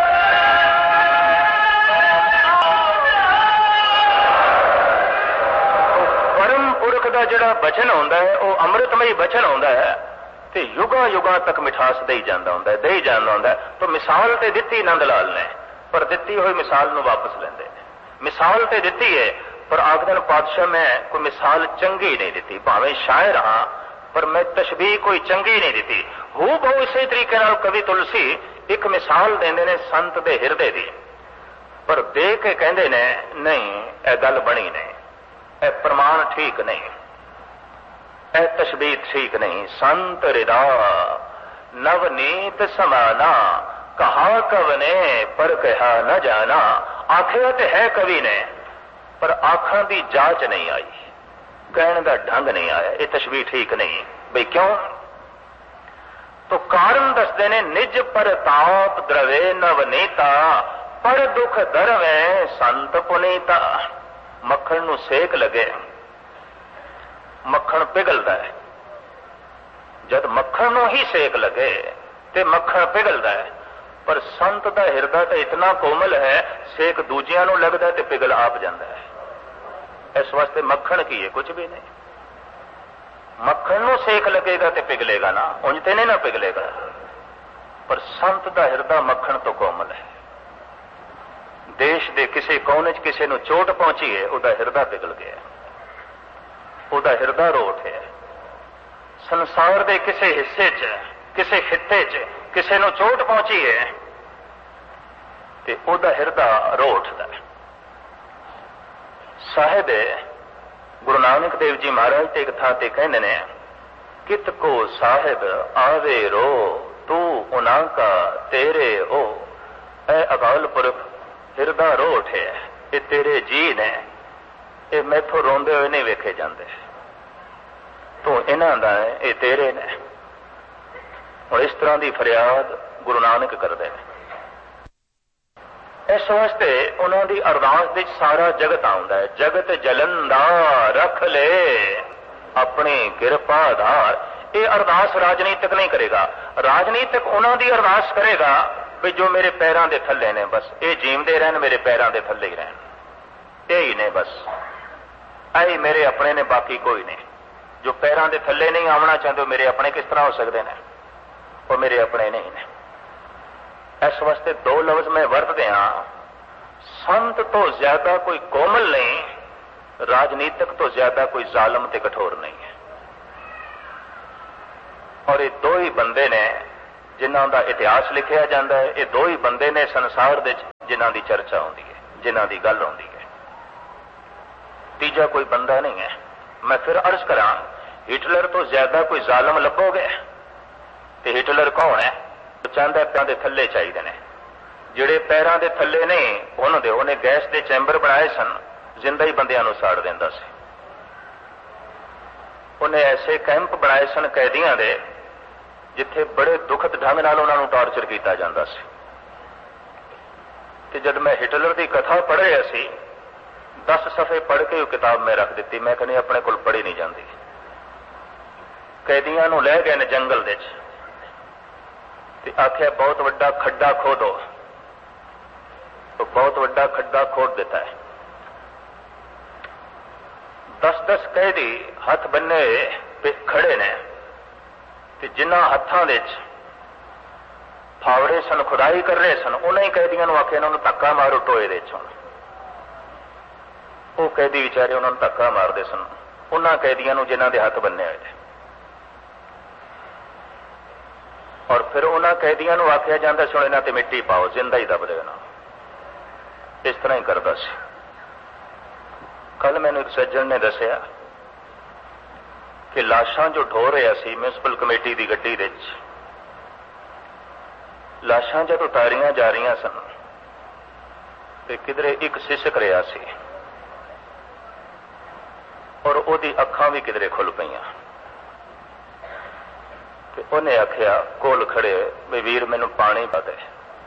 परम पुरख का जिहड़ा बचन होंदा है वो अमृतमयी बचन होंदा है ते युगा युगा तक मिठास दे जांदा होंदा है, दे जांदा होंदा है। तो मिसाल ते दित्ती नंद लाल ने, पर दित्ती हुई मिसाल नूं वापस लेंदे ने। मिसाल ते दित्ती है पर आखदन पातशाह मैं कोई मिसाल चंगी नहीं दी, भावें शायर हाँ पर मैं तशबीह कोई चंगी नहीं दी। हू बहु इसे तरीके नाल कवि तुलसी एक मिसाल देंदे ने संत दे हिरदे दी, पर दे के कहंदे ने नहीं ए गल बनी नहीं, ए प्रमाण ठीक नहीं, ए तशबीह ठीक नहीं। संत हृदा नवनीत समाना, कहा कवने पर कहा न जाना। आखिया तो है कवि ने पर आखां दी जांच नहीं आई, कहने का ढंग नहीं आया, ये तशबीह ठीक नहीं। भाई क्यों? तो कारण दसदे ने निज परताप द्रवे नवनीता, पर दुख दरवे संत पुनीता। मक्खन नूं सेक लगे, मक्खन पिघलता है। जब मक्खन नूं ही सेक लगे ते मक्खन पिघलता है, पर संत दा हिरदा तो इतना कोमल है, सेक दूजियां नूं लगदा ते पिघल आप जांदा है। इस वास्ते मक्खन की है, कुछ भी नहीं। मक्खन नूं सेक लगेगा तो पिघलेगा ना, उंज ते नहीं ना पिघलेगा। पर संत दा हिरदा मक्खन तो कोमल है। देश दे किसी कोने च किसी नूं चोट पहुंची है, उहदा हिरदा पिघल गया, उहदा हिरदा रोट है। संसार दे किसी हिस्से च किसी खित्ते च किसी नूं चोट पहुंची है ते उहदा हिरदा रोटदा है। साहिब गुरु नानक देव जी महाराज ते एक थां ते कहंदे ने, कित को साहिब आवे रो तू उना का तेरे हो। ए अकाल पुरख हिरदा रोट है, ये तेरे जी ने, ये मैथों रोंदे हुए नहीं वेखे जाते, तू इन्हां दा है, ये तेरे ने। और इस तरह की फरियाद गुरु नानक करते हैं। इस वास्ते उन्होंने अरदास दे सारा जगत आउंदा है। जगत जलंदा रख ले अपनी किरपा धार। ये अरदास राजनीतिक नहीं करेगा, राजनीतिक उन्होंने अरदास करेगा भी जो मेरे पैरों के थले ने, बस ये जीवते रहन, मेरे पैरों के थले ही रहन, यही ने, बस आई मेरे अपने ने, बाकी कोई नहीं। जो पैरों के थले नहीं आना चाहते मेरे अपने किस तरह हो सकते हैं? वो मेरे अपने नहीं ने। इस वास्ते 2 लफ्ज मैं वरतदे हाँ, संत तो ज्यादा कोई कोमल नहीं, राजनीतिक तो ज्यादा कोई जालम ते कठोर नहीं है। और ये 2 ही बंदे ने जिन्हों का इतिहास लिखा जाता है, ये 2 ही बंदे ने संसार दे जिन्हां दी चर्चा होंदी है, जिन्हां दी गल होंदी है। तीजा कोई बंदा नहीं है। मैं फिर अर्ज करा, हिटलर तो ज्यादा कोई जालम लभोगे तो हिटलर कौन है? चाहता पैरों के थले चाहिए ने, जिहड़े पैरों के थले नहीं उन्हें गैस के चैंबर बनाए सन, जिंदा ही बंदियां नूं साड़ दिंदा सी। उन्हें ऐसे कैंप बनाए सन कैदियों के, जिथे बड़े दुखद ढंग नाल उन्होंने टॉर्चर किया जाता सी। ते जब मैं हिटलर की कथा पढ़ रहा सी, 10 सफ़े पढ़ के किताब में रख दी। मैं कहनी अपने को पढ़ी नहीं जाती। कैदियों को लै गए ने जंगल दे, आख्या बहुत वड्डा खड्डा खोदो, तो बहुत वड्डा खड्डा खोद दिता है। 10-10 कैदी हथ बन्ने पे खड़े ने, जिन्हां हत्थां दे फावड़े सन, खुदाई कर रहे सन, उन्हीं कैदियों को आख्या इन्होंने धक्का मारो टोए दे चों। वो कैदी विचारे उन्होंने धक्का मारते सन उन्हां कैदियों को जिन्हां दे हथ बन्ने हुए। और फिर उन्हां कैदियों को आख्या जाता सी इन्हां ते मिट्टी पाओ, जिंदा ही दब देना। इस तरह ही करता सी। कल मैंने एक सज्जन ने दसिया कि लाशां जो ढो रहा सी म्यूनसिपल कमेटी की गड्डी दे, लाशां जब उतारियां जा रही सन तो किधरे एक सिसक रहा सी और ओदी अखां भी किधरे खुल पईयां। उन्हें आख्या कोल खड़े भी वीर मैनू पानी पा दे,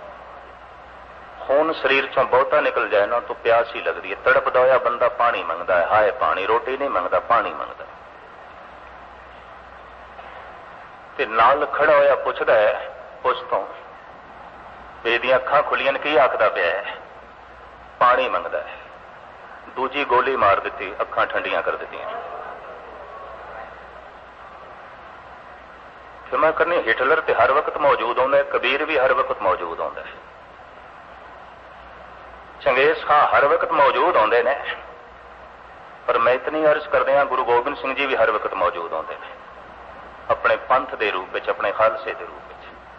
खून शरीर चों बहुता निकल जाए ना तो प्यास ही लगती है। तड़पदा होया बंदा पानी मंगदा है, हाय पानी, रोटी नहीं मंगदा, पानी मंगदा। ते नाल खड़ा होया पुछदा है उस तो बेदियां अखां खुलियां की आखदा पिया है, पानी मंगदा है। दूजी गोली मार दी, अखां ठंडियां कर दित्तियां। क्षमा करनी, हिटलर ते हर वक्त मौजूद होंदा है, कबीर भी हर वक्त मौजूद होंदा है, चंगेज खां हर वक्त मौजूद होंदे ने। पर मैं इतनी अर्ज करदे हां गुरु गोबिंद सिंह जी भी हर वक्त मौजूद होंदे ने, अपने पंथ के रूप में, अपने खालसे के रूप में।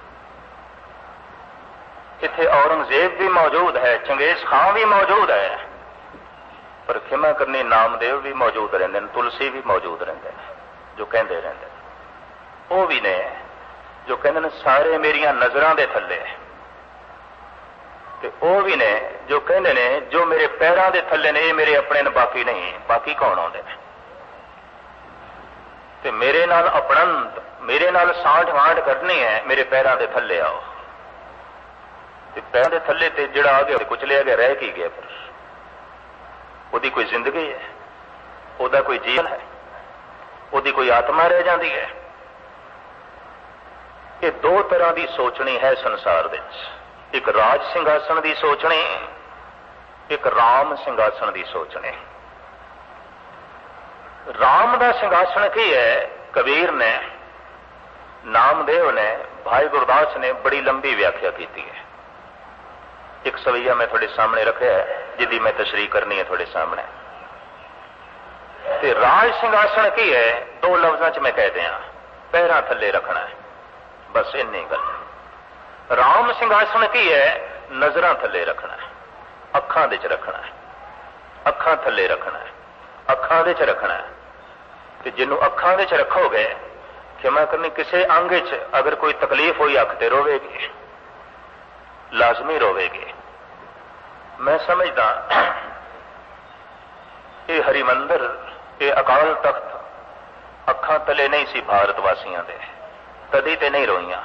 इत्थे औरंगजेब भी मौजूद है, चंगेज खां भी मौजूद है, पर क्षमा करनी नामदेव भी मौजूद रहंदे ने, तुलसी भी मौजूद रहंदे ने, जो कहंदे रहंदे ने। वो भी ने जो कहंदे ने सारे मेरियां नजरां दे थल्ले, ते वो भी ने जो कहंदे ने जो मेरे पैरां दे थल्ले ने ये मेरे अपने ने, बाकी नहीं। बाकी कौन आउंदे ने? ते मेरे नाल अपनंत, मेरे नाल सांठ वांठ करनी है, मेरे पैरां दे थल्ले आओ। ते पैरां दे थल्ले ते जिहड़ा आ गया कुचलिया गया, रह की गया? फिर ਉਹਦੀ कोई जिंदगी है, ਉਹਦਾ कोई जीवन है, ਉਹਦੀ कोई आत्मा रह जाती है? ये दो तरह की सोचनी है संसार विच, एक राज सिंघासन की सोचनी, एक राम सिंघासन की सोचनी। राम का सिंघासन की है? कबीर ने, नामदेव ने, भाई गुरदास ने बड़ी लंबी व्याख्या की है। एक सवैया मैं थोड़े सामने रखा है, जिदी मैं तशरीह करनी है थोड़े सामने। ते राज सिंघासन की है? 2 लफ्जां च मैं कह दिया, पैरां थल्ले रखना है, बस इन्नी गल। राम सिंघासन की है? नजरां थल्ले रखना है, अखां दे च रखना है, अखां थल्ले रखना है, अखां दे च रखना है। कि जिन्हों अखां दे च रखोगे, क्षमा करनी, किसी अंग च अगर कोई तकलीफ हुई अख ते रोवेगी, लाजमी रोवेगी। मैं समझदा ये हरिमंदर, ये अकाल तख्त अखां तले नहीं सी भारत वासियों दे, तदी ते नहीं रोईयां,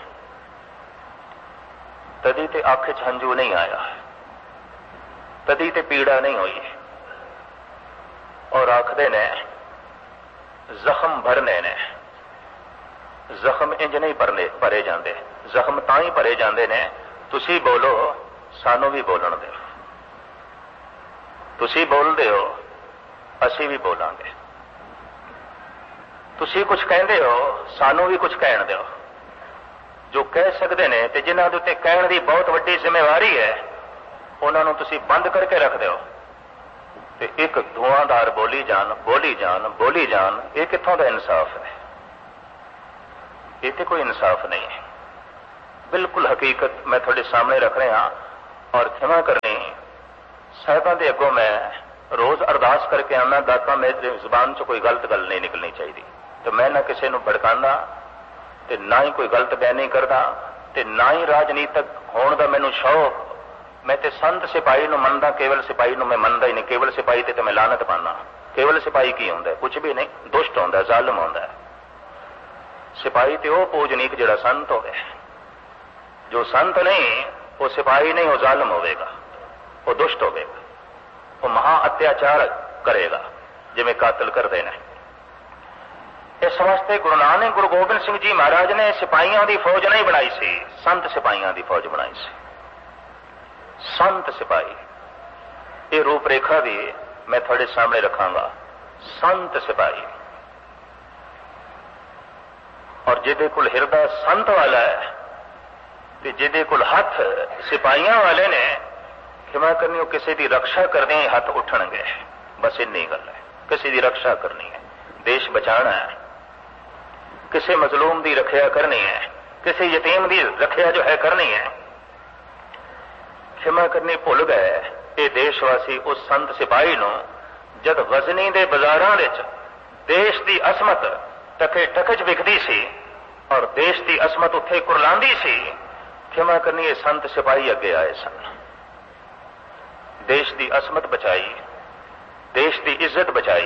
तदी ते अख च हंजू नहीं आया, तदी ते पीड़ा नहीं हुई। और आखदे ने जख्म भरने ने, जख्म इंज नहीं भरे जाते, जख्म तां ही भरे जाते ने, तुसी बोलो सानू भी बोलन दो, तुसी बोलते हो असी भी बोलांगे, तुसी कुछ कहते हो सानू भी कुछ कहन दो। जो कह सकते हैं ते जिन्हां दे उत्ते कहण दी बहुत वड्डी जिम्मेवारी है, उन्होंने तुसी बंद करके रख दो ते एक धुआंधार बोली जान, बोली जान, बोली जान। ये कित्थों दा इंसाफ है? ये तो कोई इंसाफ नहीं है। बिल्कुल हकीकत मैं थोड़े सामने रख रहा और क्षमा करनी साहिबां दे अगों मैं रोज अरदास करके आना, दाता मेरी जुबान चो कोई गलत गल नहीं निकलनी चाहिए। तो मैं ना किसी को भड़काना ते ना ही कोई गलत बयानी करदा ते ना ही राजनीतिक होने का मैनू शौक। मैं ते संत सिपाही नूं मनदा, केवल सिपाही नूं मैं मनदा ही नहीं। केवल सिपाही ते मैं लानत पाना। केवल सिपाही की हुंदा है? कुछ भी नहीं, दुष्ट हुंदा है, जालिम हुंदा है। सिपाही ते वो पूजनीक जिहड़ा संत होवे। जो संत नहीं वो सिपाही नहीं, वो जालिम होवेगा, वो दुष्ट होवेगा, वो महा अत्याचार करेगा जिवें कातल करदे ने। इस वास्ते गुरु नानक गुरु गोबिंद सिंह जी महाराज ने सिपाहियों की फौज नहीं बनाई सी, संत सिपाहियों की फौज बनाई सी। संत सिपाही ये रूपरेखा भी मैं थोड़े सामने रखांगा। संत सिपाही और जिदे कोल हिरदा संत वाला है ते जिदे कोल हथ सिपाहियों वाले ने, खिमा करनी हो किसी की रक्षा करने ही हथ उठणगे। बस इन्नी गल है, किसी की रक्षा करनी है, देश बचाना है, किसी मजलूम की रक्षा करनी है, किसी यतीम की रक्षा जो है करनी है। खिमा करनी भुल गए ये देशवासी उस संत सिपाही नूं जद गजनी दे बाजारां विच देश की असमत टके टकच विकदी सी और देश की असमत उत्थे कुरलांदी सी। खिमा करनी ये संत सिपाही अगे आए सन, देश की असमत बचाई, देश की इज्जत बचाई।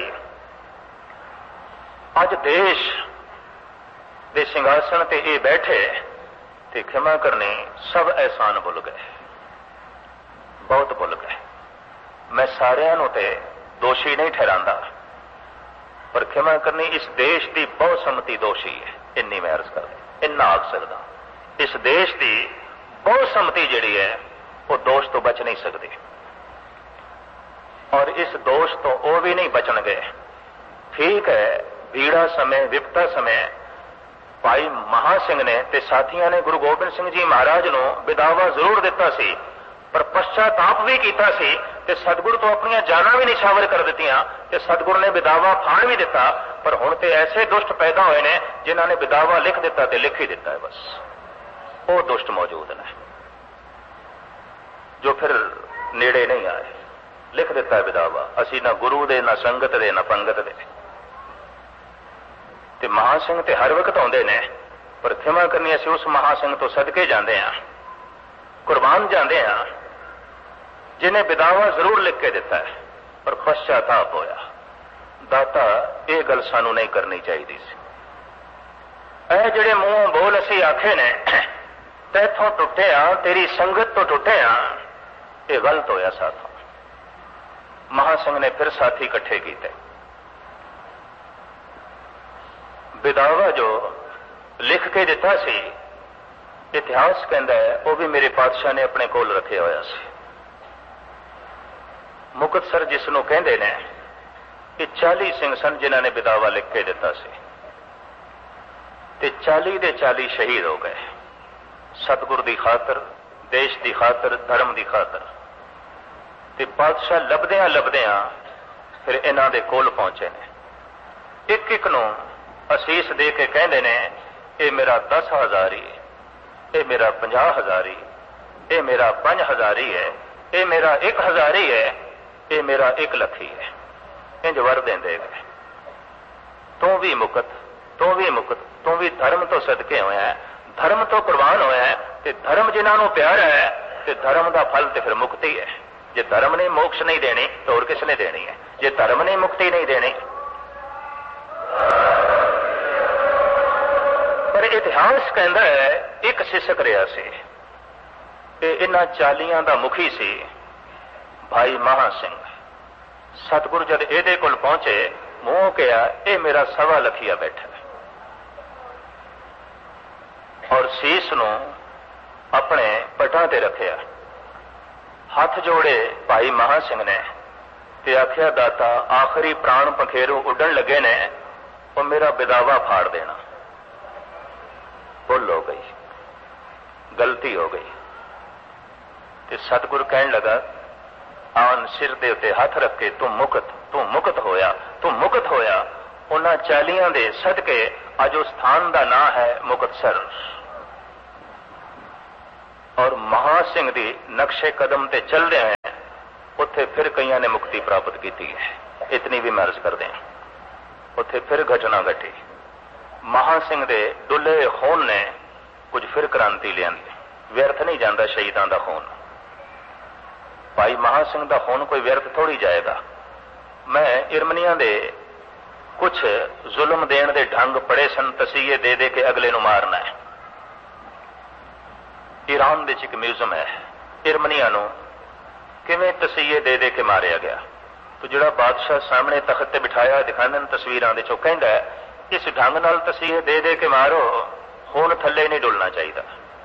अज देश दे सिंघासन ते ये बैठे ते खिमा करनी सब एहसान भुल गए, बहुत भुल गए। मैं सारियां नूं ते दोषी नहीं ठहरांदा, पर खिमा करनी इस देश की बहुसम्मति दोषी है। इन्नी मैं अर्ज कर इन्ना आख सकदा, इस देश की बहुसम्मति जिहड़ी है वो दोष तो बच नहीं सकती, और इस दोष तो वो भी नहीं बचणगे। ठीक है, भीड़ा समय विपता समय भाई महासिंह ने ते साथियों ने गुरु गोबिंद सिंह जी महाराज नूं विदावा जरूर दिता सी, पर पश्चाताप भी कीता सी ते सतगुरु तो अपनी जाना भी निछावर कर दित्तियां ते सतगुरु ने विदावा फाड़ भी दिता। पर हुण ते ऐसे दुष्ट पैदा होए ने जिन्हां ने विदावा लिख दिता ते लिख ही दिता है। बस वो दुष्ट मौजूद ने जो फिर नेड़े नहीं आए। लिख दिता है विदावा, असी ना गुरु दे, ना संगत दे, ना पंगत दे। ते महासिंह ते हर वक्त आउंदे ने, पर खिमा करनी असी उस महासिंह तो सदके जांदे हां, कुर्बान जांदे हां जिन्हें विदावा जरूर लिख के दिता है, पर पश्चाताप होया। दाता ये गल सानू नहीं करनी चाहिए सी। ऐ जिहड़े मूंहों बोल असी आखे ने तैथों टुटे हां, तेरी संगत तो टुटे हां, ये गलत होया साथों। महासिंह ने फिर साथी इकट्ठे किए। विदावा जो लिख के दिता सी, इतिहास कहता है वो भी मेरे पातशाह ने अपने कोल रखे होया सी। मुक्तसर जिसनों कहते ने कि 40 सिंह सन जिन्हों ने विदावा लिख के दिता सी ते 40 दे 40 शहीद हो गए सतगुर की खातर, देश की खातर, धर्म की खातर। ते पातशाह लभदियां लभदियां फिर इन्हां दे कोल पहुंचे ने। एक एक नूं असीस दे के कहते ने ये मेरा 10,000 ही, ये मेरा 50,000 ही, ये मेरा 5,000 ही है, ये मेरा 1,000 ही है, ये मेरा 1 लाख ही है। इंज वर देंदे गए। तू भी मुकत, तू भी मुकत, तू भी धर्म तो सदके होया है, धर्म तो कुर्बान होया है। ते धर्म जिन्हां नूं प्यारा है ते धर्म का फल तो फिर मुक्ति है। जे धर्म ने मोक्ष नहीं देनी तो और किसने देनी है? जे धर्म ने मुक्ति नहीं देनी। पर इतिहास कहता है एक सिसक रहा से, इन्हां 40 का मुखी सी भाई महासिंह। सतगुरु जद एदे कोल पहुंचे, मूंह कहा यह मेरा 1.25 लखिया बैठा है, और सीस नूं अपने पटां ते रखिया। हाथ जोड़े भाई महासिंह ने ते आख्या दाता आखिरी प्राण पखेरू उड़न लगे ने, वो मेरा विदावा फाड़ देना। भुल हो गई, गलती हो गई। ते सतगुरु कहन लगा आन सिर दे उत्ते हाथ रख के तू मुकत होया, तू मुकत होया। उन्हां 40 दे सदके अज उस स्थान का नाम है मुक्तसर। और महासिंह दी नक्शे कदम ते चल रहे हैं उत्थे फिर कईयां ने मुक्ति प्राप्त की है। इतनी भी मैं अर्ज कर दें, उत्थे फिर घटना घटी। महा सिंह दे डुले खून ने कुछ फिर क्रांति लियांदी। व्यर्थ नहीं जाता शहीदां दा खून। भाई महा सिंह दा खून कोई व्यर्थ थोड़ी जाएगा। मैं इरमनियां दे कुछ जुल्म देण दे ढंग पड़े सन, तसीहे दे दे के अगले नूं मारना है। ईरान दे एक म्यूजियम है, इरमनियां नूं किवें तसीहे दे दे के मारिया गया। तो जिहड़ा बादशाह सामने तख्त ते बिठाया दिखाने तस्वीरां दे चो कहंदा है, इस ढंग नाल तसीहे दे दे के मारो, खून थल्ले नहीं डुलना चाहिए,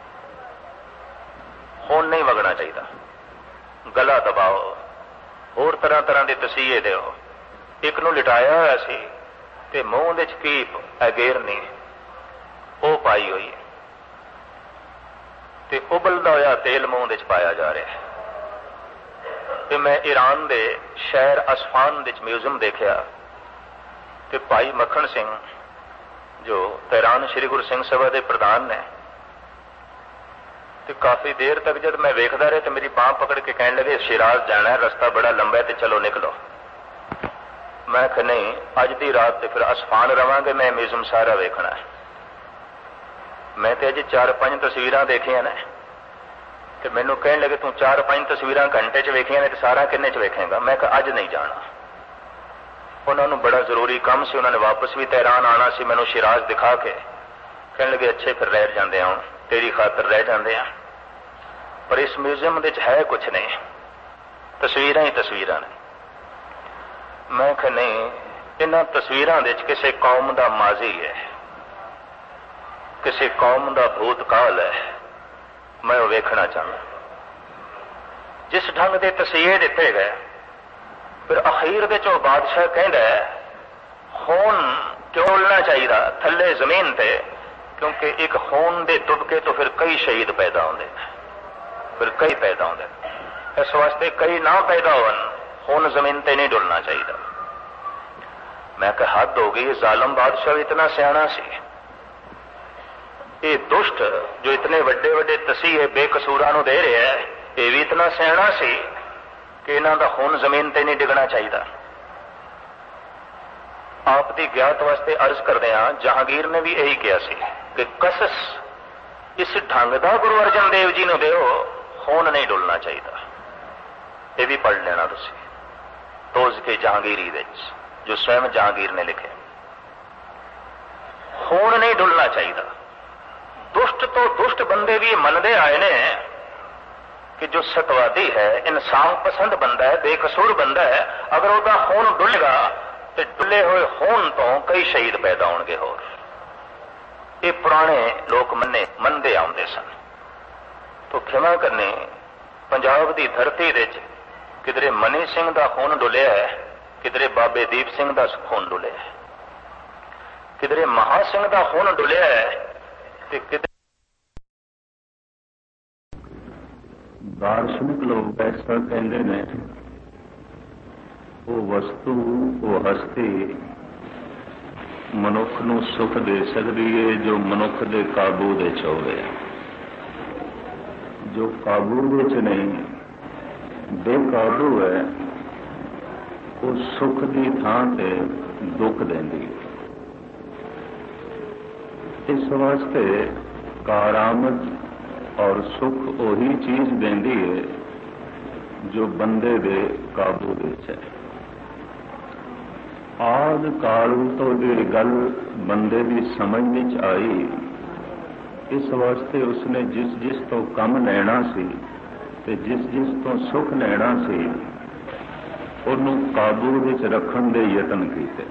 खून नहीं वगना चाहिए, गला दबाओ, होर तरह तरह के तसीहे दो। एक नूं लिटाया होया सी ते मूंह दे कीप अगेरनी वो पाई हुई है ते उबलदा होया तेल मूंह दे पाया जा रहा है। ते मैं ईरान दे शहर असफान दे म्यूजियम देखा ते भाई मक्खन सिंह जो तेहरान श्री गुरु सिंह सभा के प्रधान ने, तो काफी देर तक जब मैं वेखदा रहा तो मेरी बांह पकड़ के कहने लगे शिराज जाना है, रास्ता बड़ा लंबा है, तो चलो निकलो। मैं कहा नहीं, अज की रात तो फिर असफान रवांगे, मैं म्यूजियम सारा वेखना है। मैं तो अज 4-5 तस्वीरां देखिया ने, तो मैनू कहने लगे तू 4-5 तस्वीरां घंटे च वेखिया ने, तो सारा किन्ने च वेखेगा। मैं कहा अज नहीं जाना। उन्होंने बड़ा जरूरी काम से, उन्होंने वापस भी तेहरान आना सी, मैनू शिराज दिखा के कहने लगे अच्छे फिर रह जाते हैं, तेरी खातर रह जाते हैं, पर इस म्यूजियम दे है कुछ नहीं, तस्वीरां ही तस्वीरां ने। मैं कहा नहीं, इन्हां तस्वीरां दे किसी कौम का माजी है, किसी कौम का भूतकाल है, मैं वो वेखना चाहता। जिस ढंग के तसीहे दिते गए, फिर अखीर दे चो बादशाह कहंदा है खून चोलना चाहिए थले जमीन ते, क्योंकि एक खून दे तुबके तो फिर कई शहीद पैदा होंदे, फिर कई पैदा होंदे, इस वास्ते कई ना पैदा होवन, खून जमीन ते नहीं डुलना चाहिए। मैं कहा हद हो गई, जालम बादशाह इतना सियाना सी, ये दुष्ट जो इतने वड्डे वड्डे तसीहे बेकसूरां नूं दे रहे है, ये भी इतना सियाना सी कि इन्हां दा खून जमीन ते नहीं डिगना चाहिए। आप दी ज्ञात वास्ते अर्ज करदे हां, जहांगीर ने भी यही कहा सी कि कसस इस ढंग दा गुरु अर्जन देव जी नूं दिओ, खून नहीं डुलना चाहिए। ये भी पढ़ लेना तुसीं, तोज के जहांगीरी विच जो स्वयं जहांगीर ने लिखे, खून नहीं डुलना चाहिए। दुष्ट तो दुष्ट बंदे भी मनदे आए ने कि जो सतवादी है, इंसाफ पसंद बंदा है, बेकसूर बंदा है, अगर उसका खून डुलेगा तो डुले हुए खून तो कई शहीद पैदा होंगे। होर ये पुराने लोग मनते आते सन। तो क्षमा करनी, पंजाब की धरती विच किधरे मनी सिंह का खून डुलिया है, किधरे बाबे दीप सिंह का खून डुलिया है, किधरे महा सिंह का खून डुलिया है, दार्शनिक लोग ऐसा कहते हैं, वो वस्तु वो हस्ती मनुख नूं सुख दे सकती है जो मनुख के काबू दे होवे। जो काबू विच नहीं, बेकाबू है, वो सुख की थां ते दुख देंदी है। इस वास्ते कारामद और सुख वही चीज देंदी है जो बंदे दे काबू विच है। आद काल तो जिहड़ी गल बंदे की समझ विच आई, इस वास्ते उसने जिस जिस तो कम लैना सी ते जिस जिस तो सुख लैना सी, उन्हों काबू विच रखण दे यतन कीते।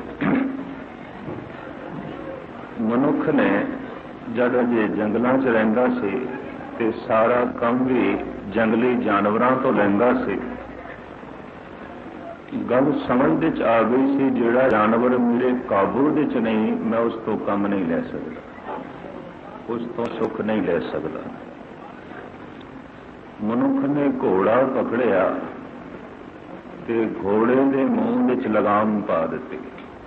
मनुख ने जद अजे जंगलों च रहिंदा सी ते सारा काम भी जंगली जानवरों तो लैंदा सी। गल समझ विच आ गई सी, जिहड़ा जानवर मेरे काबू विच नहीं, मैं उस तो कम नहीं लै सकता, उस तो सुख नहीं ले सकता। मनुख ने घोड़ा पकड़िया ते घोड़े के मूँह विच लगाम पा दी।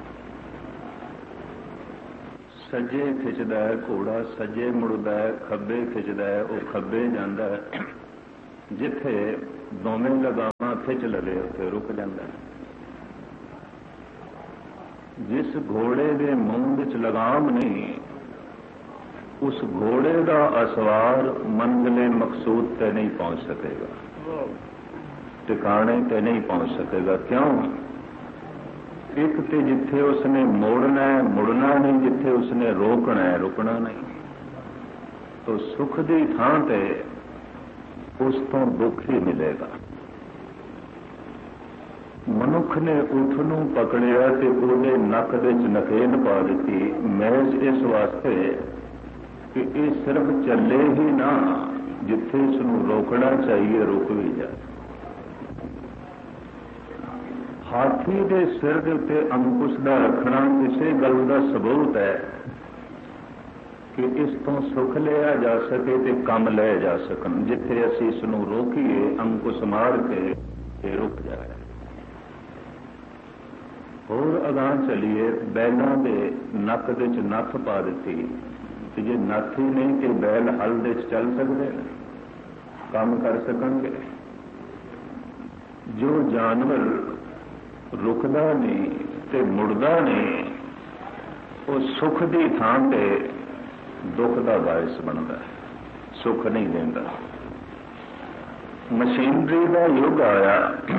सज्जे खिंचदा है घोड़ा, सज्जे मुड़दा है, खब्बे खिंचदा है वो खब्बे जांदा है। जिथे दोवें लगामां खिंच लवे उत्थे रुक जाता है। जिस घोड़े के मूंह विच लगाम नहीं, उस घोड़े का असवार मंजिले मकसूद ते नहीं पहुंच सकेगा, टिकाने ते नहीं पहुंच सकेगा। क्यों? एक तो जिथे उसने मोड़ना है मुड़ना नहीं, जिथे उसने रोकना है रुकना नहीं। तो सुख की थां ते उस तो दुख ही मिलेगा। मनुख ने उठ नूं पकड़िया ते उहदे नक दे च नकेल पा दी। मैज इस वास्ते कि ये सिर्फ चले ही ना, जिथे इसनूं रोकना चाहिए रुक भी जाए। हाथी के सिर के उत्ते अंकुश का रखना किसी गल का सबूत है कि इस तो सुख लिया जा सके ते कम ले जा सकन। जिथे असीं इसनूं रोकीए अंकुश मार के रुक जाए। होर अगां चलीए, बैलों के नक दे च नथ पा दी। जे नथ ही नहीं कि बैल हल दे च चल सकते हैं, काम कर सकणगे। जो जानवर रुकदा नहीं ते मुड़दा नहीं, वो सुख की थां ते दुख का बायस बनता है, सुख नहीं देता। मशीनरी का युग आया,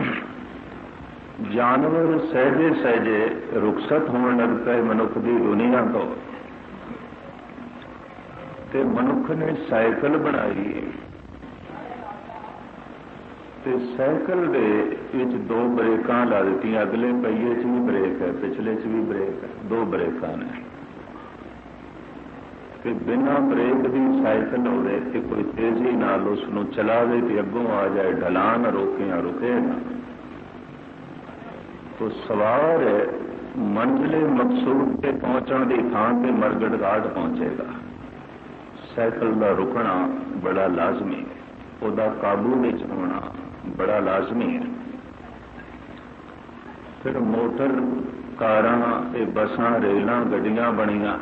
जानवर सहजे सहजे रुखसत होने लग पे मनुख की दुनिया तो। ते मनुख ने साइकिल बनाई ते साइकिल दे विच दो ब्रेकां ला दी। अगले पहिए च भी ब्रेक है, पिछले च भी ब्रेक है, दो ब्रेकां ने। ते बिना ब्रेक की साइकिल होवे ते कोई तेजी नाल उसनूं चलावे ते अगों आ जाए, ढलान रोके या रुके ना, तो सवार मंजिले मकसूद पे पहुंचने की थां पे मरगड़ घाट पहुंचेगा। साइकिल का रुकना बड़ा लाजमी है, उसका काबू में होना बड़ा लाजमी है। फिर मोटर कारां, बसां, रेलां, गड्डियां बनियां।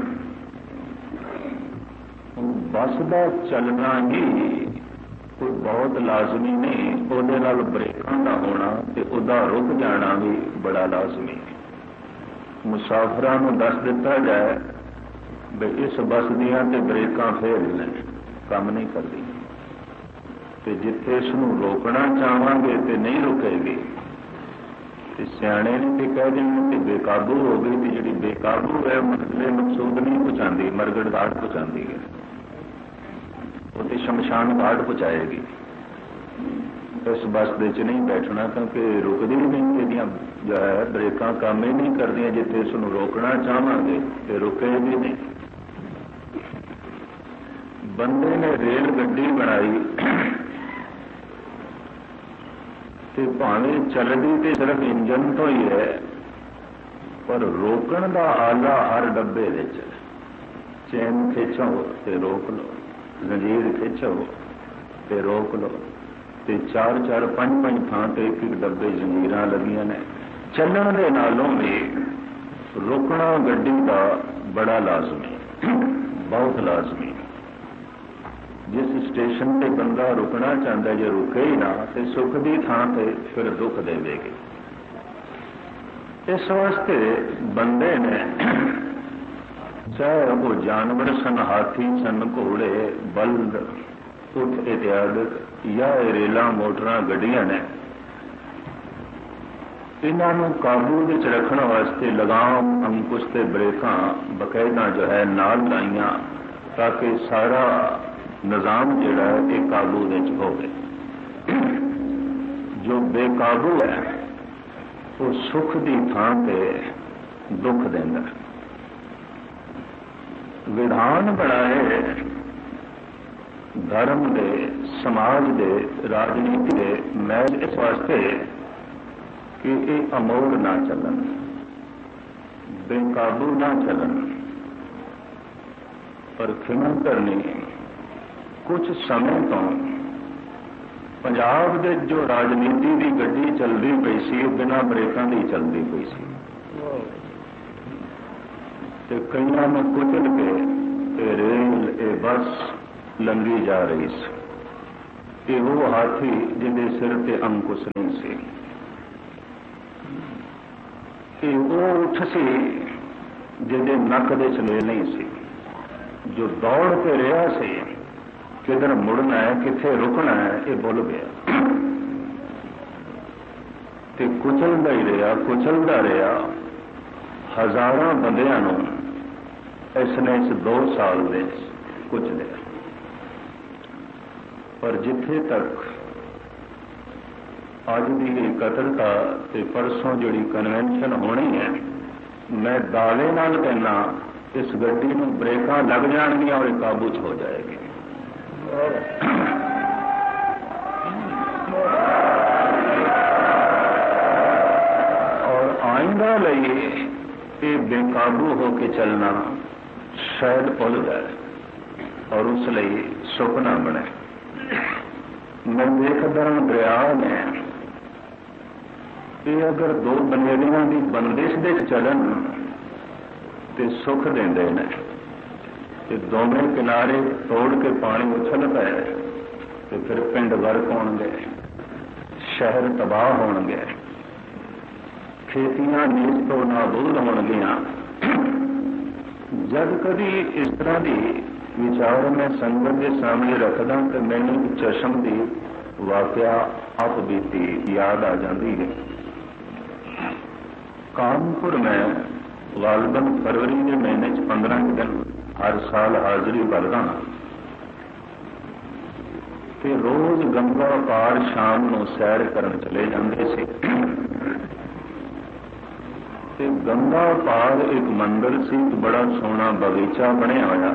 बस का चलना ही कोई बहुत लाजमी नहीं, ਉਹਦੇ ਨਾਲ ब्रेकां का होना ते ਉਹਦਾ रुक जाना भी बड़ा लाजमी है। मुसाफिरां नूं दस दिता जाए भी इस बस दियां ते ब्रेकां फेल ने, काम नहीं करदी, ते जिथे इसनूं रोकना चाहांगे ते नहीं रुकेगी। ते सियाणे ने ते कह देंगे कि बेकाबू हो गई, ते जिहड़ी बेकाबू है मंजिले मकसूद नहीं पहुंचाती, मरगड़ घाट पहुंचाती है, वो तो शमशान घाट पहुंचाएगी। इस बस दे च नहीं बैठना, क्योंकि रुकदी नहीं, ਇਹਦੀਆਂ जो है ब्रेकां काम ही नहीं करदियां। जिथे इसनूं रोकना चाहांगे तो रुकेगी नहीं। बंदे ने रेल गड्डी बनाई ते भावें चलदी ते सिर्फ इंजन तो ही है, पर रोकण का आला हर डब्बे विच। चैन खिंचो ते रोक लो, जंजीर खिंचो ते रोक लो, ते चार चार पंज पंज थां ते एक एक डब्बे जंजीरां लगियां ने। चलण दे नालों भी रुकना गड्डी का बड़ा लाजमी, बहुत लाजमी। जिस स्टेशन पे बंदा रुकना चाहता, जो रुके ही ना तो सुख की थां ते फिर दुख देवेगी। इस वास्ते बंदे ने, चाहे वो जानवर सन, हाथी सन, घोड़े, बल्द, उठ इत्यादि, या रेलां, मोटरां, गड्डियां ने, इन्हों काबू विच रखने वास्ते लगाम, अंकुश ते ब्रेकां बकायदा जो है नाल लाइयां, ताकि सारा निजाम जिहड़ा है ये काबू विच होवे। जो बेकाबू है वो सुख की थां ते दुख देंदा। विधान बनाए धर्म दे, समाज दे, राजनीति दे, महज इस वास्ते कि ये अमोड़ ना चलन, बेकाबू ना चलन। पर खिमन करनी, कुछ समय तो पंजाब दे जो राजनीति की गड्डी चलती पई सी, बिना ब्रेकां दी चलती पई सी, ते कईयां नूं कुचल के रेल, बस लंघी जा रही सी। कि वो हाथी जिहदे सिर ते अंकुश नहीं सी, कि वो उठ सी जिहदे नक दे चलेल नहीं सी, जो दौड़ के रहा सी किधर मुड़ना है किथे रुकना है ये भुल गया ते कुचलदा ही रहा, कुचलदा रहा। हजारों बंदियां नूं इसने इस 2 साल में कुचलिया, पर जिथे तक अज की इकट्ठता ते परसों जिहड़ी कन्वेंशन होनी है, मैं दावे नाल कहना इस गड्डी नूं ब्रेकां लग जाणगियां और काबू च हो जाएगी। और आइंदा लई ये बेकाबू होके चलना शायद भुल जाए और उस लिए सुपना बने। मैं देखदा दरिया ने ये अगर 2 बनेलियां की बंदिश दे चलन ते सुख देंदे ने, ते दोवें किनारे तोड़ के पानी उछल पे ते फिर पिंड गर्क होणगे, शहर तबाह होणगे, खेतियां नीच तो नाबूद होणगियां। जब कभी इस तरह की विचार मैं संगत के सामने रखदा तो मैनू चशम की वाकया आप बीती याद आ जाती है। कानपुर में गालबन फरवरी के महीने 15 दिन हर साल हाजिरी भरदा, ते रोज गंगा पार शाम को सैर करन चले जाते थे। ते गंगा पार एक मंदिर से बड़ा सोहना बगीचा बनया होया,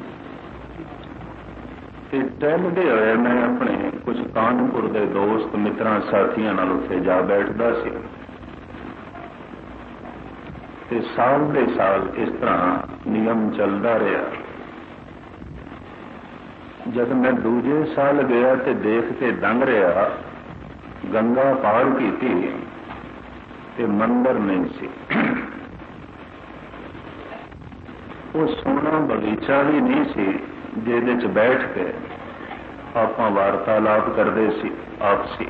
ते टहलदे होए मैं अपने कुछ कानपुर के दोस्त मित्रां साथियों नाल उत्थे जा बैठदा सी। ते साल दे साल इस तरह नियम चलता रहा। जब मैं दूजे साल गया तो देख के दंग रहा, गंगा पार की ते मंदिर नहीं सी। वो सोहना बगीचा भी नहीं सी जिहदे च बैठ के आपां वार्तालाप करते सी आपसी,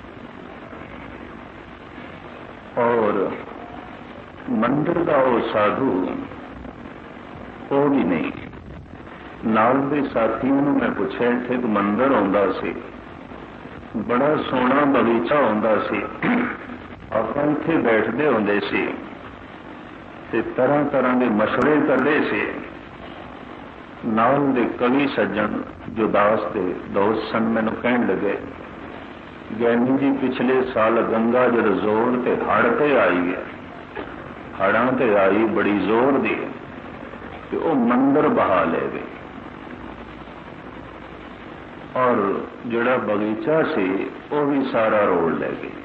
और मंदिर का वो साधु वो भी नहीं। नाल दे साथियों ने मैं पूछा इत्थे एक मंदिर आउंदा सी, बड़ा सोहना बगीचा आउंदा सी, आपां इत्थे बैठदे हुंदे सी ते तरह तरह के मशवरे करते से। नाल दे कवि सज्जन जो दास दे दोस्त सन मैनू कहण लगे, ज्ञानी जी पिछले साल गंगा जद जोर ते हड़ ते आई है, हड़ां ते आई बड़ी जोर दी, ते वो मंदिर बहा ले गई और जिहड़ा बगीचा सी वो भी सारा रोड़ ले गई।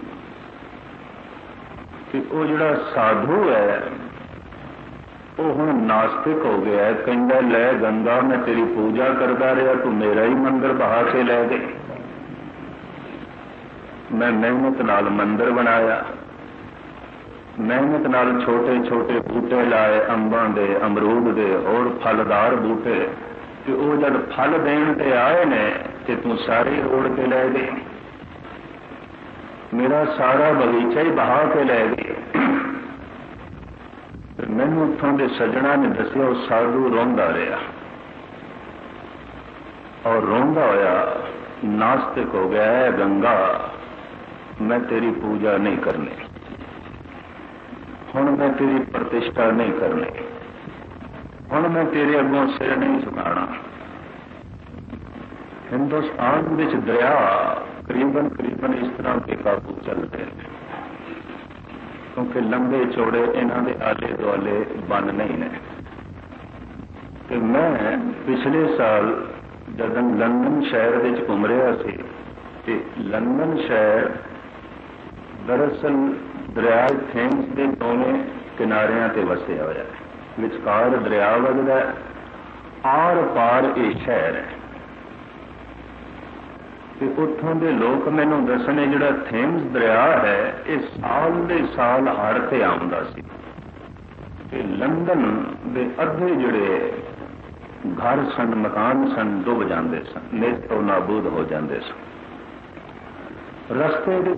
ते वो जिहड़ा साधु है वो हुण नास्तिक हो गया है, कहंदा लै गंगा मैं तेरी पूजा करता रहा, तू मेरा ही मंदिर बहा के लै गई। मैं मेहनत नाल मंदिर बनाया, मेहनत नाल छोटे छोटे बूटे लाए, अंबां दे, अमरूद दे और फलदार बूटे, ते वो जब फल देण ते आए ने ते तू सारे रोड़ के लै गई, मेरा सारा बगीचा ही बहा के लै गई। मैनू उत्थों के सज्जणा ने दसिया वो साधु रोंदा रहा और रोंदा होया नास्तिक हो गया है, गंगा मैं तेरी पूजा नहीं करनी, हुण मैं तेरी प्रतिष्ठा नहीं करनी, हुण मैं तेरे अगों सिर नहीं झुकाना। हिंदुस्तान विच दरिया करीबन करीबन इस तरह के काबू चलते हैं, क्योंकि लंबे चौड़े इन्हां दे आले दुआले बन नहीं ने। ते मैं पिछले साल जब लंदन शहर विच घूम रहा सी, ते लंदन शहर दरअसल दरिया थेम्स के दोवें किनारियां ते वसिया होया है, विचकार दरिया वगदा है, आर पार ये शहर है। ते उत्थों के लोग मैनू दसने जिहड़ा थेम्स दरिया है ये साल दे साल हड़ ते आउंदा सी, ते लंदन दे अद्धे जिहड़े घर सन मकान सन डुब जाते सन, नेतो नाबूद हो जाते सन। रस्ते